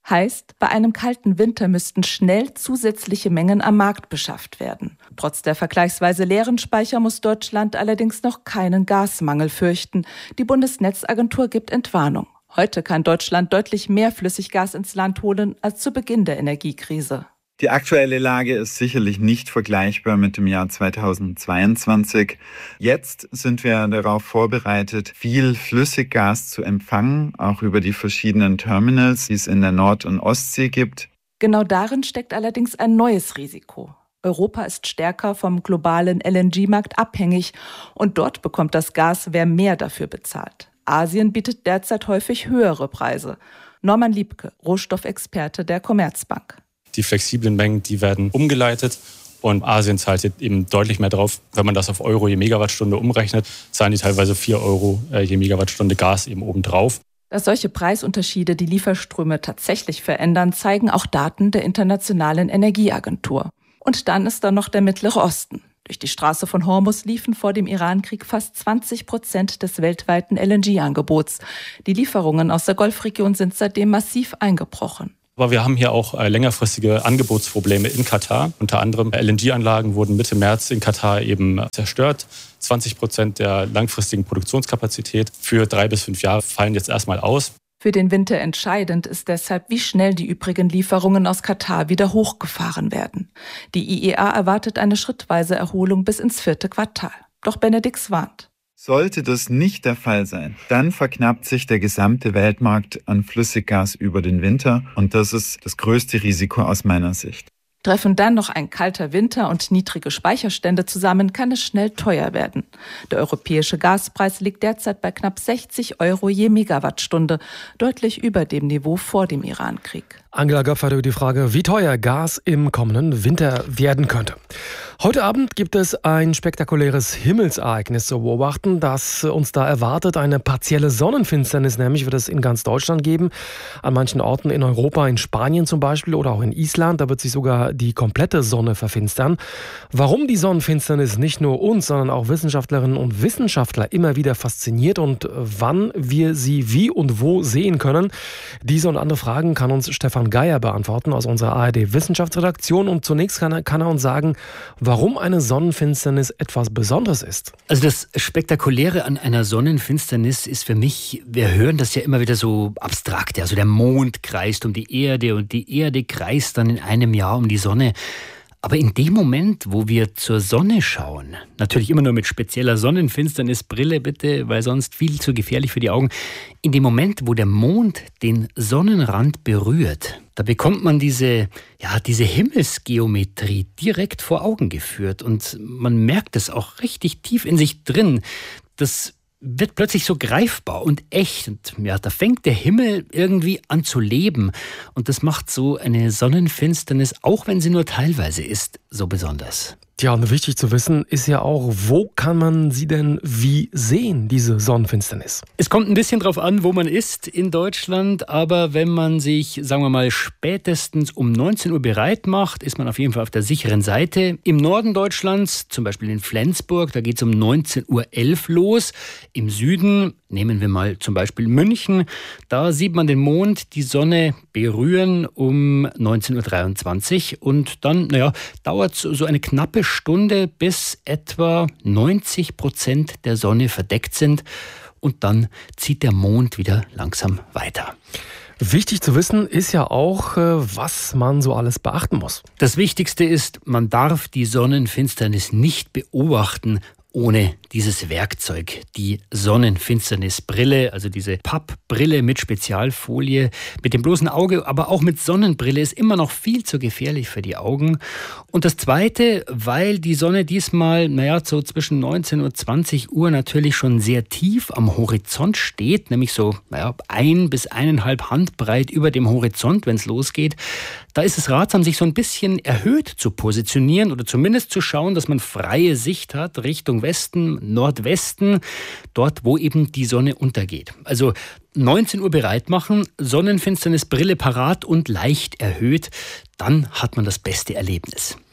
Heißt, bei einem kalten Winter müssten schnell zusätzliche Mengen am Markt beschafft werden. Trotz der vergleichsweise leeren Speicher muss Deutschland allerdings noch keinen Gasmangel fürchten. Die Bundesnetzagentur gibt Entwarnung. Heute kann Deutschland deutlich mehr Flüssiggas ins Land holen als zu Beginn der Energiekrise. Die aktuelle Lage ist sicherlich nicht vergleichbar mit dem Jahr zweitausendzweiundzwanzig. Jetzt sind wir darauf vorbereitet, viel Flüssiggas zu empfangen, auch über die verschiedenen Terminals, die es in der Nord- und Ostsee gibt. Genau darin steckt allerdings ein neues Risiko. Europa ist stärker vom globalen L N G-Markt abhängig und dort bekommt das Gas, wer mehr dafür bezahlt. Asien bietet derzeit häufig höhere Preise. Norman Liebke, Rohstoffexperte der Commerzbank. Die flexiblen Mengen, die werden umgeleitet und Asien zahlt eben deutlich mehr drauf. Wenn man das auf Euro je Megawattstunde umrechnet, zahlen die teilweise vier Euro je Megawattstunde Gas eben obendrauf. Dass solche Preisunterschiede die Lieferströme tatsächlich verändern, zeigen auch Daten der Internationalen Energieagentur. Und dann ist da noch der Mittlere Osten. Durch die Straße von Hormuz liefen vor dem Irankrieg fast zwanzig Prozent des weltweiten L N G-Angebots. Die Lieferungen aus der Golfregion sind seitdem massiv eingebrochen. Aber wir haben hier auch längerfristige Angebotsprobleme in Katar. Unter anderem L N G-Anlagen wurden Mitte März in Katar eben zerstört. zwanzig Prozent der langfristigen Produktionskapazität für drei bis fünf Jahre fallen jetzt erstmal aus. Für den Winter entscheidend ist deshalb, wie schnell die übrigen Lieferungen aus Katar wieder hochgefahren werden. Die I E A erwartet eine schrittweise Erholung bis ins vierte Quartal. Doch Benedix warnt. Sollte das nicht der Fall sein, dann verknappt sich der gesamte Weltmarkt an Flüssiggas über den Winter. Und das ist das größte Risiko aus meiner Sicht. Treffen dann noch ein kalter Winter und niedrige Speicherstände zusammen, kann es schnell teuer werden. Der europäische Gaspreis liegt derzeit bei knapp sechzig Euro je Megawattstunde, deutlich über dem Niveau vor dem Irankrieg. Angela Göpfert über die Frage, wie teuer Gas im kommenden Winter werden könnte. Heute Abend gibt es ein spektakuläres Himmelsereignis zu beobachten, das uns da erwartet. Eine partielle Sonnenfinsternis nämlich wird es in ganz Deutschland geben. An manchen Orten in Europa, in Spanien zum Beispiel oder auch in Island, da wird sich sogar die komplette Sonne verfinstern. Warum die Sonnenfinsternis nicht nur uns, sondern auch Wissenschaftlerinnen und Wissenschaftler immer wieder fasziniert und wann wir sie wie und wo sehen können, diese und andere Fragen kann uns Stefan Geier beantworten aus unserer A R D-Wissenschaftsredaktion. Und zunächst kann er, kann er uns sagen, warum eine Sonnenfinsternis etwas Besonderes ist. Also das Spektakuläre an einer Sonnenfinsternis ist für mich, wir hören das ja immer wieder so abstrakt. Also der Mond kreist um die Erde und die Erde kreist dann in einem Jahr um die Sonne. Aber in dem Moment, wo wir zur Sonne schauen, natürlich immer nur mit spezieller Sonnenfinsternisbrille bitte, weil sonst viel zu gefährlich für die Augen, in dem Moment, wo der Mond den Sonnenrand berührt, da bekommt man diese, ja, diese Himmelsgeometrie direkt vor Augen geführt und man merkt es auch richtig tief in sich drin. Das wird plötzlich so greifbar und echt. Und ja, da fängt der Himmel irgendwie an zu leben. Und das macht so eine Sonnenfinsternis, auch wenn sie nur teilweise ist, so besonders. Ja, und wichtig zu wissen ist ja auch, wo kann man sie denn wie sehen, diese Sonnenfinsternis? Es kommt ein bisschen drauf an, wo man ist in Deutschland, aber wenn man sich, sagen wir mal, spätestens um neunzehn Uhr bereit macht, ist man auf jeden Fall auf der sicheren Seite. Im Norden Deutschlands, zum Beispiel in Flensburg, da geht es um neunzehn Uhr elf los. Im Süden, nehmen wir mal zum Beispiel München, da sieht man den Mond, die Sonne berühren um neunzehn Uhr dreiundzwanzig und dann, naja, dauert so eine knappe Stunde, bis etwa neunzig Prozent der Sonne verdeckt sind und dann zieht der Mond wieder langsam weiter. Wichtig zu wissen ist ja auch, was man so alles beachten muss. Das Wichtigste ist, man darf die Sonnenfinsternis nicht beobachten ohne dieses Werkzeug, die Sonnenfinsternisbrille, also diese Pappbrille mit Spezialfolie, mit dem bloßen Auge, aber auch mit Sonnenbrille ist immer noch viel zu gefährlich für die Augen. Und das Zweite, weil die Sonne diesmal, naja, so zwischen neunzehn Uhr und zwanzig Uhr natürlich schon sehr tief am Horizont steht, nämlich so, naja, ein bis eineinhalb Handbreit über dem Horizont, wenn es losgeht, da ist es ratsam, sich so ein bisschen erhöht zu positionieren oder zumindest zu schauen, dass man freie Sicht hat Richtung Westen, Nordwesten, dort, wo eben die Sonne untergeht. Also neunzehn Uhr bereit machen, Sonnenfinsternisbrille parat und leicht erhöht, dann hat man das beste Erlebnis.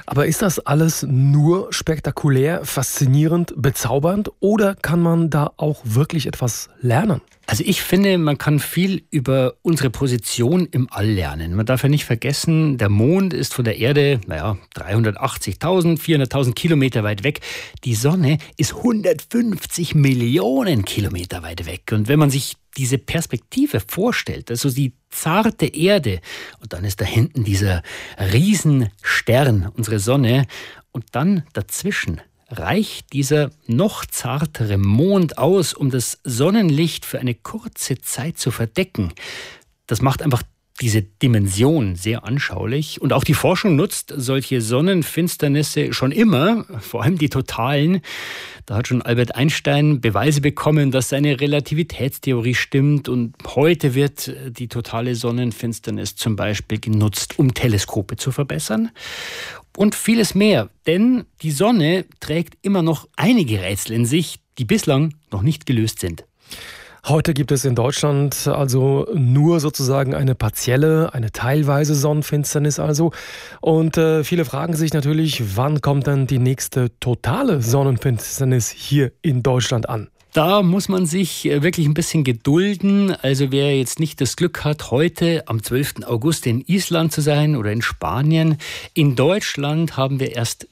Aber ist das alles nur spektakulär, faszinierend, bezaubernd oder kann man da auch wirklich etwas lernen? Also ich finde, man kann viel über unsere Position im All lernen. Man darf ja nicht vergessen, der Mond ist von der Erde, naja, dreihundertachtzigtausend, vierhunderttausend Kilometer weit weg. Die Sonne ist hundertfünfzig Millionen Kilometer weit weg. Und wenn man sich diese Perspektive vorstellt, also die zarte Erde, und dann ist da hinten dieser Riesenstern, unsere Sonne, und dann dazwischen reicht dieser noch zartere Mond aus, um das Sonnenlicht für eine kurze Zeit zu verdecken. Das macht einfach diese Dimension sehr anschaulich. Und auch die Forschung nutzt solche Sonnenfinsternisse schon immer, vor allem die totalen. Da hat schon Albert Einstein Beweise bekommen, dass seine Relativitätstheorie stimmt. Und heute wird die totale Sonnenfinsternis zum Beispiel genutzt, um Teleskope zu verbessern. Und vieles mehr, denn die Sonne trägt immer noch einige Rätsel in sich, die bislang noch nicht gelöst sind. Heute gibt es in Deutschland also nur sozusagen eine partielle, eine teilweise Sonnenfinsternis also. Und äh, viele fragen sich natürlich, wann kommt dann die nächste totale Sonnenfinsternis hier in Deutschland an? Da muss man sich wirklich ein bisschen gedulden. Also wer jetzt nicht das Glück hat, heute am zwölften August in Island zu sein oder in Spanien, in Deutschland haben wir erst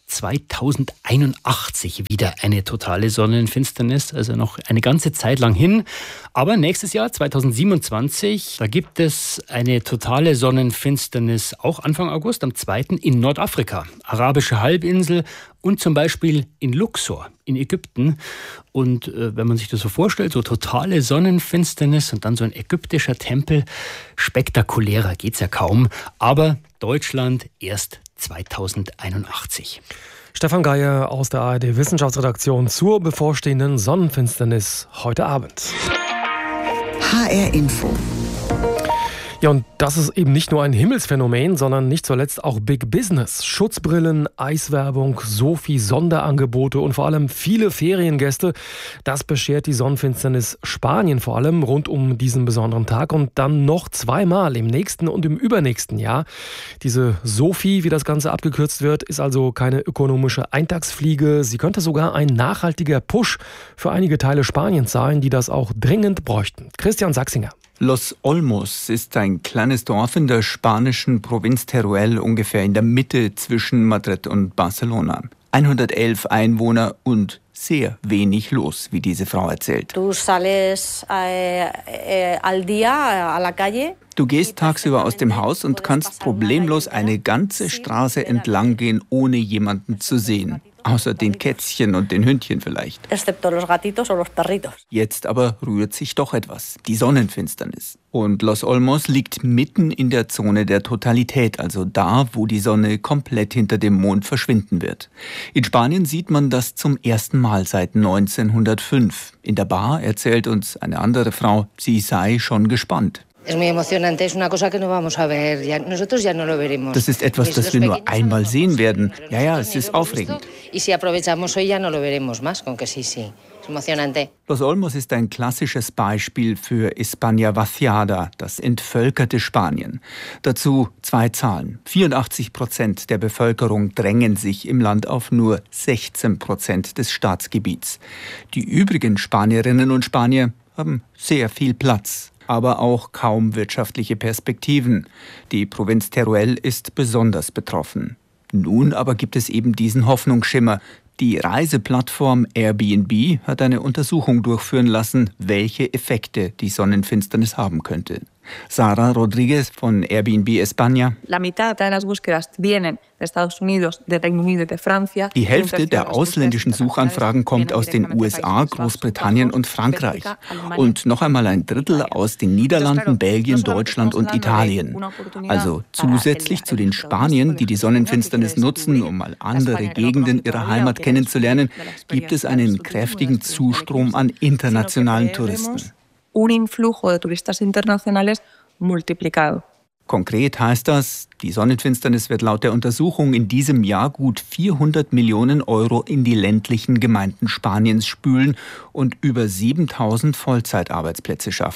zweitausendeinundachtzig wieder eine totale Sonnenfinsternis, also noch eine ganze Zeit lang hin. Aber nächstes Jahr, zweitausendsiebenundzwanzig, da gibt es eine totale Sonnenfinsternis, auch Anfang August, am zweiten in Nordafrika, arabische Halbinsel und zum Beispiel in Luxor in Ägypten. Und äh, wenn man sich das so vorstellt, so totale Sonnenfinsternis und dann so ein ägyptischer Tempel, spektakulärer geht's ja kaum. Aber Deutschland erst zweitausendeinundachtzig. Stefan Geier aus der A R D-Wissenschaftsredaktion zur bevorstehenden Sonnenfinsternis heute Abend. H R Info. Ja, und das ist eben nicht nur ein Himmelsphänomen, sondern nicht zuletzt auch Big Business. Schutzbrillen, Eiswerbung, so viel Sonderangebote und vor allem viele Feriengäste. Das beschert die Sonnenfinsternis Spanien vor allem rund um diesen besonderen Tag und dann noch zweimal im nächsten und im übernächsten Jahr. Diese SOFI, wie das Ganze abgekürzt wird, ist also keine ökonomische Eintagsfliege. Sie könnte sogar ein nachhaltiger Push für einige Teile Spaniens sein, die das auch dringend bräuchten. Christian Sachsinger. Los Olmos ist ein kleines Dorf in der spanischen Provinz Teruel, ungefähr in der Mitte zwischen Madrid und Barcelona. hundertelf Einwohner und sehr wenig los, wie diese Frau erzählt. Du sales eh, eh, al día a la calle. Du gehst tagsüber aus dem Haus und kannst problemlos eine ganze Straße entlang gehen, ohne jemanden zu sehen. Außer den Kätzchen und den Hündchen vielleicht. Excepto los gatitos o los perritos. Jetzt aber rührt sich doch etwas, die Sonnenfinsternis. Und Los Olmos liegt mitten in der Zone der Totalität, also da, wo die Sonne komplett hinter dem Mond verschwinden wird. In Spanien sieht man das zum ersten Mal seit neunzehnhundertfünf. In der Bar erzählt uns eine andere Frau, sie sei schon gespannt. Es muy emocionante, es una cosa que no vamos a ver, ya, nosotros ya no lo veremos. Das ist etwas, das wir nur einmal sehen werden. Ja, ja, es ist aufregend. Y si aprovechamos hoy ya no lo veremos más, con que sí, sí. Es emocionante. Los Olmos ist ein klassisches Beispiel für España vaciada, das entvölkerte Spanien. Dazu zwei Zahlen. vierundachtzig Prozent der Bevölkerung drängen sich im Land auf nur sechzehn Prozent des Staatsgebiets. Die übrigen Spanierinnen und Spanier haben sehr viel Platz, aber auch kaum wirtschaftliche Perspektiven. Die Provinz Teruel ist besonders betroffen. Nun aber gibt es eben diesen Hoffnungsschimmer. Die Reiseplattform Airbnb hat eine Untersuchung durchführen lassen, welche Effekte die Sonnenfinsternis haben könnte. Sara Rodriguez von Airbnb España. La mitad de las búsquedas vienen de Estados Unidos, de Reino Unido, de Francia. Die Hälfte der ausländischen Suchanfragen kommt aus den U S A, Großbritannien und Frankreich. Und noch einmal ein Drittel aus den Niederlanden, Belgien, Deutschland und Italien. Also zusätzlich zu den Spaniern, die die Sonnenfinsternis nutzen, um mal andere Gegenden ihrer Heimat kennenzulernen, gibt es einen kräftigen Zustrom an internationalen Touristen. Un influjo de turistas internacionales multiplicado. Konkret heißt das, die Sonnenfinsternis wird laut der Untersuchung in diesem Jahr gut vierhundert Millionen Euro in die ländlichen Gemeinden Spaniens spülen und über siebentausend Vollzeitarbeitsplätze schaffen.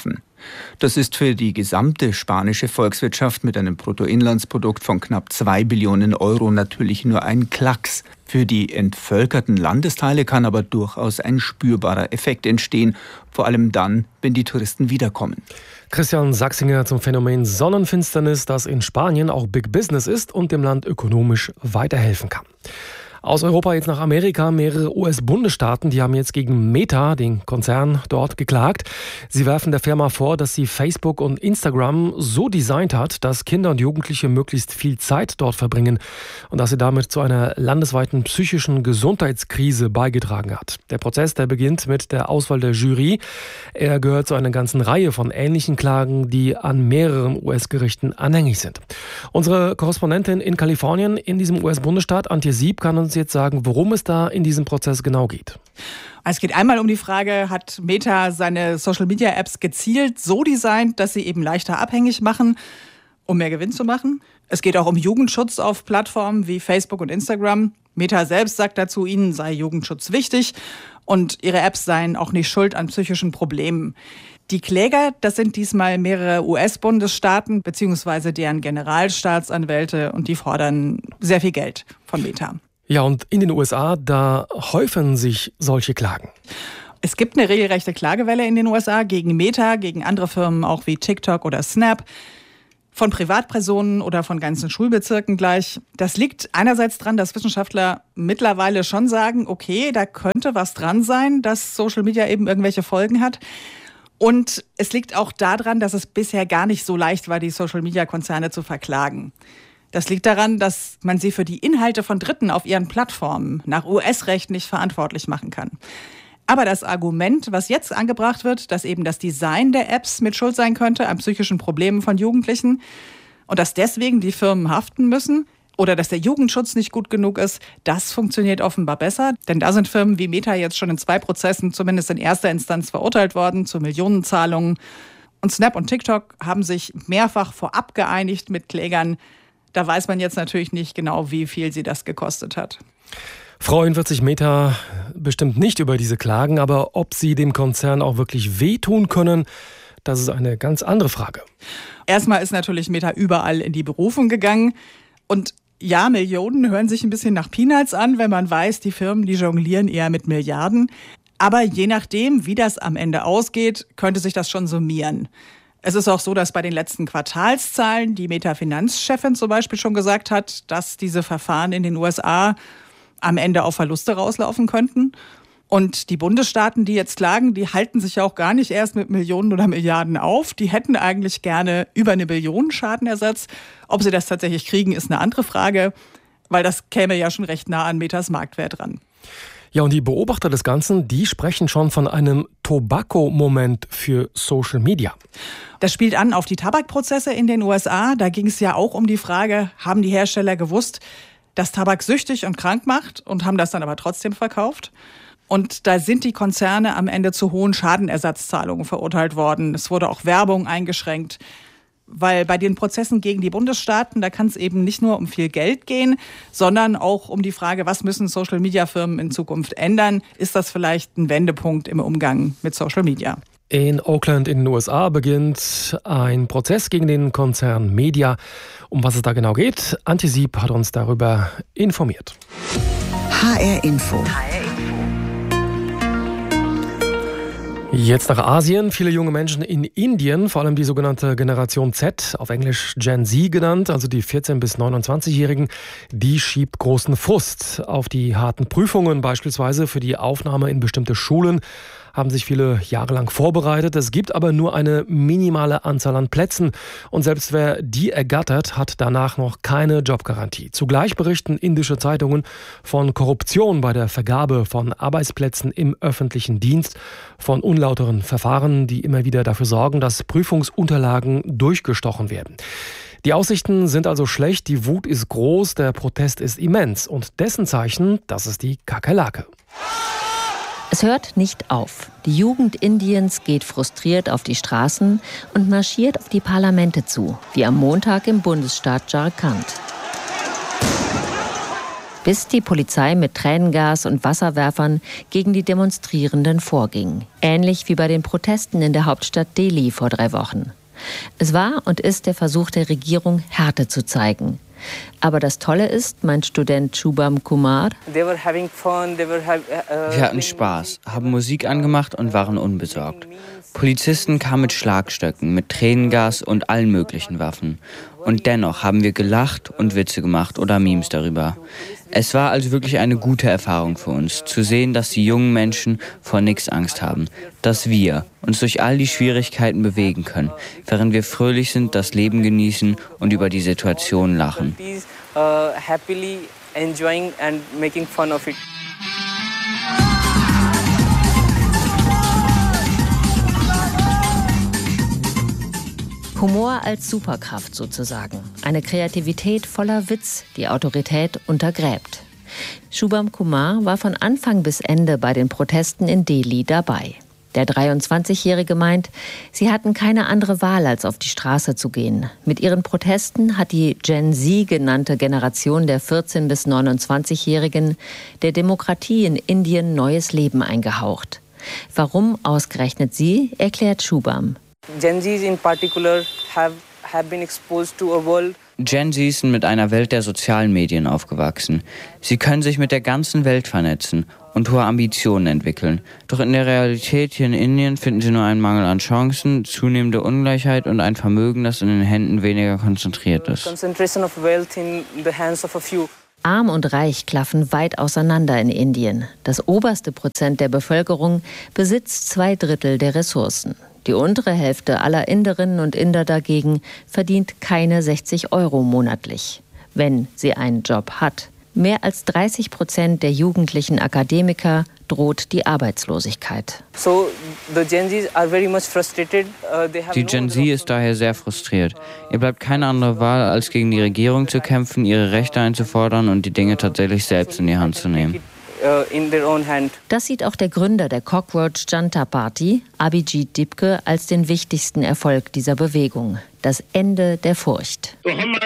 Das ist für die gesamte spanische Volkswirtschaft mit einem Bruttoinlandsprodukt von knapp zwei Billionen Euro natürlich nur ein Klacks. Für die entvölkerten Landesteile kann aber durchaus ein spürbarer Effekt entstehen, vor allem dann, wenn die Touristen wiederkommen. Christian Sachsinger zum Phänomen Sonnenfinsternis, das in Spanien auch Big Business ist und dem Land ökonomisch weiterhelfen kann. Aus Europa jetzt nach Amerika. Mehrere U S-Bundesstaaten, die haben jetzt gegen Meta, den Konzern dort, geklagt. Sie werfen der Firma vor, dass sie Facebook und Instagram so designt hat, dass Kinder und Jugendliche möglichst viel Zeit dort verbringen und dass sie damit zu einer landesweiten psychischen Gesundheitskrise beigetragen hat. Der Prozess, der beginnt mit der Auswahl der Jury. Er gehört zu einer ganzen Reihe von ähnlichen Klagen, die an mehreren U S-Gerichten anhängig sind. Unsere Korrespondentin in Kalifornien in diesem U S-Bundesstaat, Antje Sieb, kann uns jetzt sagen, worum es da in diesem Prozess genau geht. Es geht einmal um die Frage, hat Meta seine Social-Media-Apps gezielt so designt, dass sie eben leichter abhängig machen, um mehr Gewinn zu machen? Es geht auch um Jugendschutz auf Plattformen wie Facebook und Instagram. Meta selbst sagt dazu, ihnen sei Jugendschutz wichtig und ihre Apps seien auch nicht schuld an psychischen Problemen. Die Kläger, das sind diesmal mehrere U S-Bundesstaaten bzw. deren Generalstaatsanwälte und die fordern sehr viel Geld von Meta. Ja, und in den U S A, da häufen sich solche Klagen. Es gibt eine regelrechte Klagewelle in den U S A gegen Meta, gegen andere Firmen auch wie TikTok oder Snap, von Privatpersonen oder von ganzen Schulbezirken gleich. Das liegt einerseits dran, dass Wissenschaftler mittlerweile schon sagen, okay, da könnte was dran sein, dass Social Media eben irgendwelche Folgen hat. Und es liegt auch daran, dass es bisher gar nicht so leicht war, die Social-Media-Konzerne zu verklagen. Das liegt daran, dass man sie für die Inhalte von Dritten auf ihren Plattformen nach U S-Recht nicht verantwortlich machen kann. Aber das Argument, was jetzt angebracht wird, dass eben das Design der Apps mit Schuld sein könnte an psychischen Problemen von Jugendlichen und dass deswegen die Firmen haften müssen oder dass der Jugendschutz nicht gut genug ist, das funktioniert offenbar besser. Denn da sind Firmen wie Meta jetzt schon in zwei Prozessen, zumindest in erster Instanz, verurteilt worden zu Millionenzahlungen. Und Snap und TikTok haben sich mehrfach vorab geeinigt mit Klägern. Da weiß man jetzt natürlich nicht genau, wie viel sie das gekostet hat. Freuen wird sich Meta bestimmt nicht über diese Klagen, aber ob sie dem Konzern auch wirklich wehtun können, das ist eine ganz andere Frage. Erstmal ist natürlich Meta überall in die Berufung gegangen. Und ja, Millionen hören sich ein bisschen nach Peanuts an, wenn man weiß, die Firmen, die jonglieren eher mit Milliarden. Aber je nachdem, wie das am Ende ausgeht, könnte sich das schon summieren. Es ist auch so, dass bei den letzten Quartalszahlen die Meta-Finanzchefin zum Beispiel schon gesagt hat, dass diese Verfahren in den U S A am Ende auf Verluste rauslaufen könnten. Und die Bundesstaaten, die jetzt klagen, die halten sich ja auch gar nicht erst mit Millionen oder Milliarden auf. Die hätten eigentlich gerne über eine Billion Schadenersatz. Ob sie das tatsächlich kriegen, ist eine andere Frage, weil das käme ja schon recht nah an Metas Marktwert ran. Ja, und die Beobachter des Ganzen, die sprechen schon von einem Tobacco-Moment für Social Media. Das spielt an auf die Tabakprozesse in den U S A. Da ging es ja auch um die Frage, haben die Hersteller gewusst, dass Tabak süchtig und krank macht und haben das dann aber trotzdem verkauft? Und da sind die Konzerne am Ende zu hohen Schadenersatzzahlungen verurteilt worden. Es wurde auch Werbung eingeschränkt. Weil bei den Prozessen gegen die Bundesstaaten, da kann es eben nicht nur um viel Geld gehen, sondern auch um die Frage, was müssen Social-Media-Firmen in Zukunft ändern? Ist das vielleicht ein Wendepunkt im Umgang mit Social Media? In Oakland in den U S A beginnt ein Prozess gegen den Konzern Media. Um was es da genau geht, Antje Sieb hat uns darüber informiert. H R Info. Jetzt nach Asien. Viele junge Menschen in Indien, vor allem die sogenannte Generation Z, auf Englisch Gen Z genannt, also die vierzehn- bis neunundzwanzigjährigen, die schiebt großen Frust auf die harten Prüfungen, beispielsweise für die Aufnahme in bestimmte Schulen. Haben sich viele Jahre lang vorbereitet. Es gibt aber nur eine minimale Anzahl an Plätzen. Und selbst wer die ergattert, hat danach noch keine Jobgarantie. Zugleich berichten indische Zeitungen von Korruption bei der Vergabe von Arbeitsplätzen im öffentlichen Dienst, von unlauteren Verfahren, die immer wieder dafür sorgen, dass Prüfungsunterlagen durchgestochen werden. Die Aussichten sind also schlecht, die Wut ist groß, der Protest ist immens. Und dessen Zeichen, das ist die Kakerlake. Es hört nicht auf. Die Jugend Indiens geht frustriert auf die Straßen und marschiert auf die Parlamente zu, wie am Montag im Bundesstaat Jharkhand. bis die Polizei mit Tränengas und Wasserwerfern gegen die Demonstrierenden vorging. Ähnlich wie bei den Protesten in der Hauptstadt Delhi vor drei Wochen. Es war und ist der Versuch der Regierung, Härte zu zeigen. Aber das Tolle ist, meint Student Shubham Kumar, wir hatten Spaß, haben Musik angemacht und waren unbesorgt. Polizisten kamen mit Schlagstöcken, mit Tränengas und allen möglichen Waffen. Und dennoch haben wir gelacht und Witze gemacht oder Memes darüber. Es war also wirklich eine gute Erfahrung für uns, zu sehen, dass die jungen Menschen vor nichts Angst haben, dass wir uns durch all die Schwierigkeiten bewegen können, während wir fröhlich sind, das Leben genießen und über die Situation lachen. Humor als Superkraft sozusagen. Eine Kreativität voller Witz, die Autorität untergräbt. Shubham Kumar war von Anfang bis Ende bei den Protesten in Delhi dabei. Der dreiundzwanzigjährige meint, sie hatten keine andere Wahl, als auf die Straße zu gehen. Mit ihren Protesten hat die Gen Z genannte Generation der vierzehn- bis neunundzwanzigjährigen der Demokratie in Indien neues Leben eingehaucht. Warum ausgerechnet sie, erklärt Shubham. Gen Zs in particular have, have been exposed to a world. Gen Zs sind mit einer Welt der sozialen Medien aufgewachsen. Sie können sich mit der ganzen Welt vernetzen und hohe Ambitionen entwickeln. Doch in der Realität hier in Indien finden sie nur einen Mangel an Chancen, zunehmende Ungleichheit und ein Vermögen, das in den Händen weniger konzentriert ist. Concentration of wealth in the hands of a few. Arm und Reich klaffen weit auseinander in Indien. Das oberste Prozent der Bevölkerung besitzt zwei Drittel der Ressourcen. Die untere Hälfte aller Inderinnen und Inder dagegen verdient keine sechzig Euro monatlich, wenn sie einen Job hat. Mehr als dreißig Prozent der jugendlichen Akademiker droht die Arbeitslosigkeit. So, the Gen Zs are very much frustrated. Uh, they have die Gen Z ist daher sehr frustriert. Ihr bleibt keine andere Wahl, als gegen die Regierung zu kämpfen, ihre Rechte einzufordern und die Dinge tatsächlich selbst in die Hand zu nehmen. Das sieht auch der Gründer der Cockroach Janta Party, Abhijit Dipke, als den wichtigsten Erfolg dieser Bewegung. Das Ende der Furcht.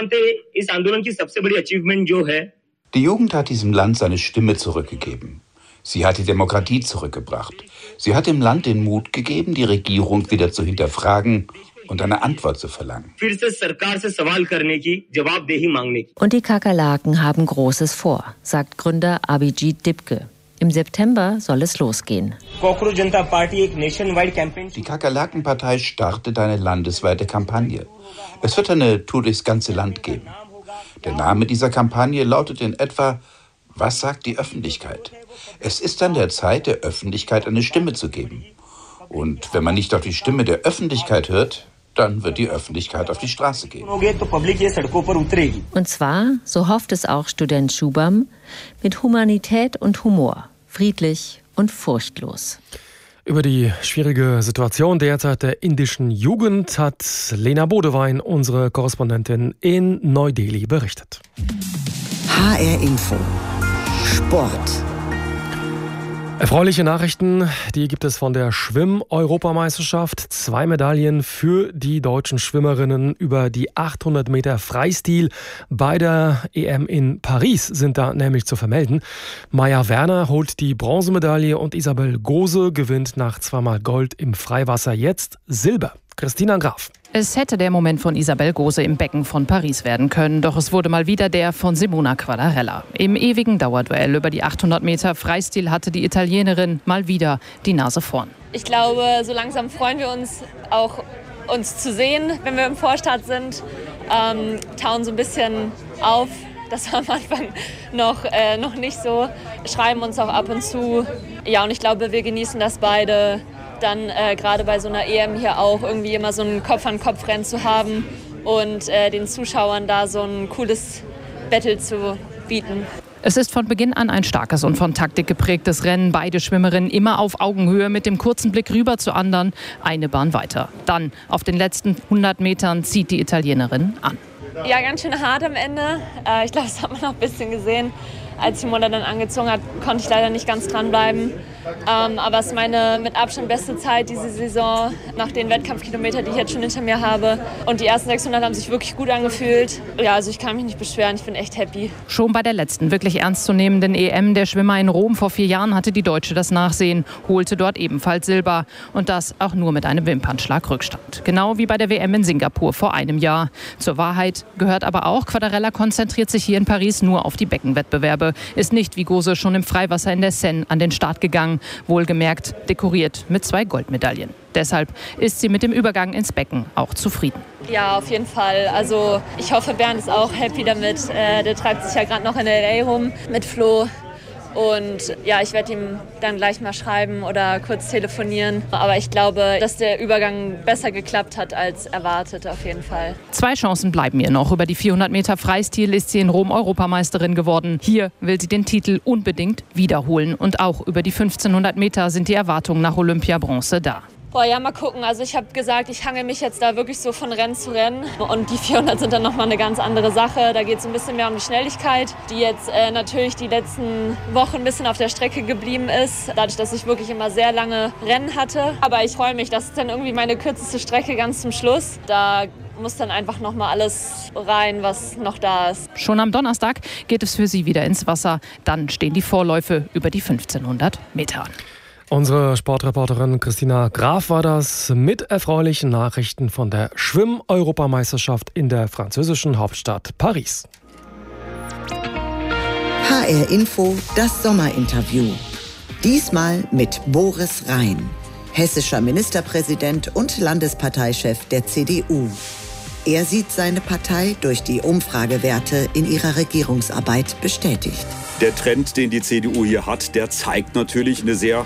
Die Jugend hat diesem Land seine Stimme zurückgegeben. Sie hat die Demokratie zurückgebracht. Sie hat dem Land den Mut gegeben, die Regierung wieder zu hinterfragen und eine Antwort zu verlangen. Und die Kakerlaken haben Großes vor, sagt Gründer Abhijit Dipke. Im September soll es losgehen. Die Kakerlakenpartei startet eine landesweite Kampagne. Es wird eine Tour durchs ganze Land geben. Der Name dieser Kampagne lautet in etwa: Was sagt die Öffentlichkeit? Es ist an der Zeit, der Öffentlichkeit eine Stimme zu geben. Und wenn man nicht auf die Stimme der Öffentlichkeit hört, dann wird die Öffentlichkeit auf die Straße gehen. Und zwar, so hofft es auch Student Shubham, mit Humanität und Humor, friedlich und furchtlos. Über die schwierige Situation derzeit der indischen Jugend hat Lena Bodewein, unsere Korrespondentin in Neu-Delhi, berichtet. H R Info Sport. Erfreuliche Nachrichten, die gibt es von der Schwimm-Europameisterschaft. Zwei Medaillen für die deutschen Schwimmerinnen über die achthundert Meter Freistil bei der E M in Paris sind da nämlich zu vermelden. Maja Werner holt die Bronzemedaille und Isabel Gose gewinnt nach zweimal Gold im Freiwasser jetzt Silber. Christina Graf. Es hätte der Moment von Isabel Gose im Becken von Paris werden können, doch es wurde mal wieder der von Simona Quadarella. Im ewigen Dauerduell über die achthundert Meter Freistil hatte die Italienerin mal wieder die Nase vorn. Ich glaube, so langsam freuen wir uns auch, uns zu sehen, wenn wir im Vorstart sind, ähm, tauen so ein bisschen auf. Das war am Anfang noch, äh, noch nicht so, schreiben uns auch ab und zu. Ja, und ich glaube, wir genießen das beide, dann äh, gerade bei so einer E M hier auch irgendwie immer so ein Kopf-an-Kopf-Rennen zu haben und äh, den Zuschauern da so ein cooles Battle zu bieten. Es ist von Beginn an ein starkes und von Taktik geprägtes Rennen. Beide Schwimmerinnen immer auf Augenhöhe mit dem kurzen Blick rüber zur anderen, eine Bahn weiter. Dann auf den letzten hundert Metern zieht die Italienerin an. Ja, ganz schön hart am Ende. Äh, ich glaube, das hat man auch ein bisschen gesehen. Als Simona dann angezogen hat, konnte ich leider nicht ganz dranbleiben. Ähm, aber es ist meine mit Abstand beste Zeit diese Saison, nach den Wettkampfkilometern, die ich jetzt schon hinter mir habe. Und die ersten sechshundert haben sich wirklich gut angefühlt. Ja, also ich kann mich nicht beschweren, ich bin echt happy. Schon bei der letzten wirklich ernstzunehmenden E M der Schwimmer in Rom vor vier Jahren hatte die Deutsche das Nachsehen, holte dort ebenfalls Silber. Und das auch nur mit einem Wimpernschlag Rückstand. Genau wie bei der W M in Singapur vor einem Jahr. Zur Wahrheit gehört aber auch, Quadarella konzentriert sich hier in Paris nur auf die Beckenwettbewerbe. Ist nicht wie Gose schon im Freiwasser in der Seine an den Start gegangen. Wohlgemerkt dekoriert mit zwei Goldmedaillen. Deshalb ist sie mit dem Übergang ins Becken auch zufrieden. Ja, auf jeden Fall. Also ich hoffe, Bernd ist auch happy damit. Äh, der treibt sich ja gerade noch in L A rum mit Flo. Und ja, ich werde ihm dann gleich mal schreiben oder kurz telefonieren. Aber ich glaube, dass der Übergang besser geklappt hat als erwartet, auf jeden Fall. Zwei Chancen bleiben ihr noch. Über die vierhundert Meter Freistil ist sie in Rom Europameisterin geworden. Hier will sie den Titel unbedingt wiederholen. Und auch über die fünfzehnhundert Meter sind die Erwartungen nach Olympia-Bronze da. Boah, ja, mal gucken. Also ich habe gesagt, ich hangel mich jetzt da wirklich so von Rennen zu Rennen. Und die vierhundert sind dann nochmal eine ganz andere Sache. Da geht es ein bisschen mehr um die Schnelligkeit, die jetzt äh, natürlich die letzten Wochen ein bisschen auf der Strecke geblieben ist. Dadurch, dass ich wirklich immer sehr lange Rennen hatte. Aber ich freue mich, das ist dann irgendwie meine kürzeste Strecke ganz zum Schluss. Da muss dann einfach noch mal alles rein, was noch da ist. Schon am Donnerstag geht es für sie wieder ins Wasser. Dann stehen die Vorläufe über die fünfzehnhundert Meter an. Unsere Sportreporterin Christina Graf war das mit erfreulichen Nachrichten von der Schwimm-Europameisterschaft in der französischen Hauptstadt Paris. H R Info, das Sommerinterview. Diesmal mit Boris Rhein, hessischer Ministerpräsident und Landesparteichef der C D U. Er sieht seine Partei durch die Umfragewerte in ihrer Regierungsarbeit bestätigt. Der Trend, den die C D U hier hat, der zeigt natürlich eine sehr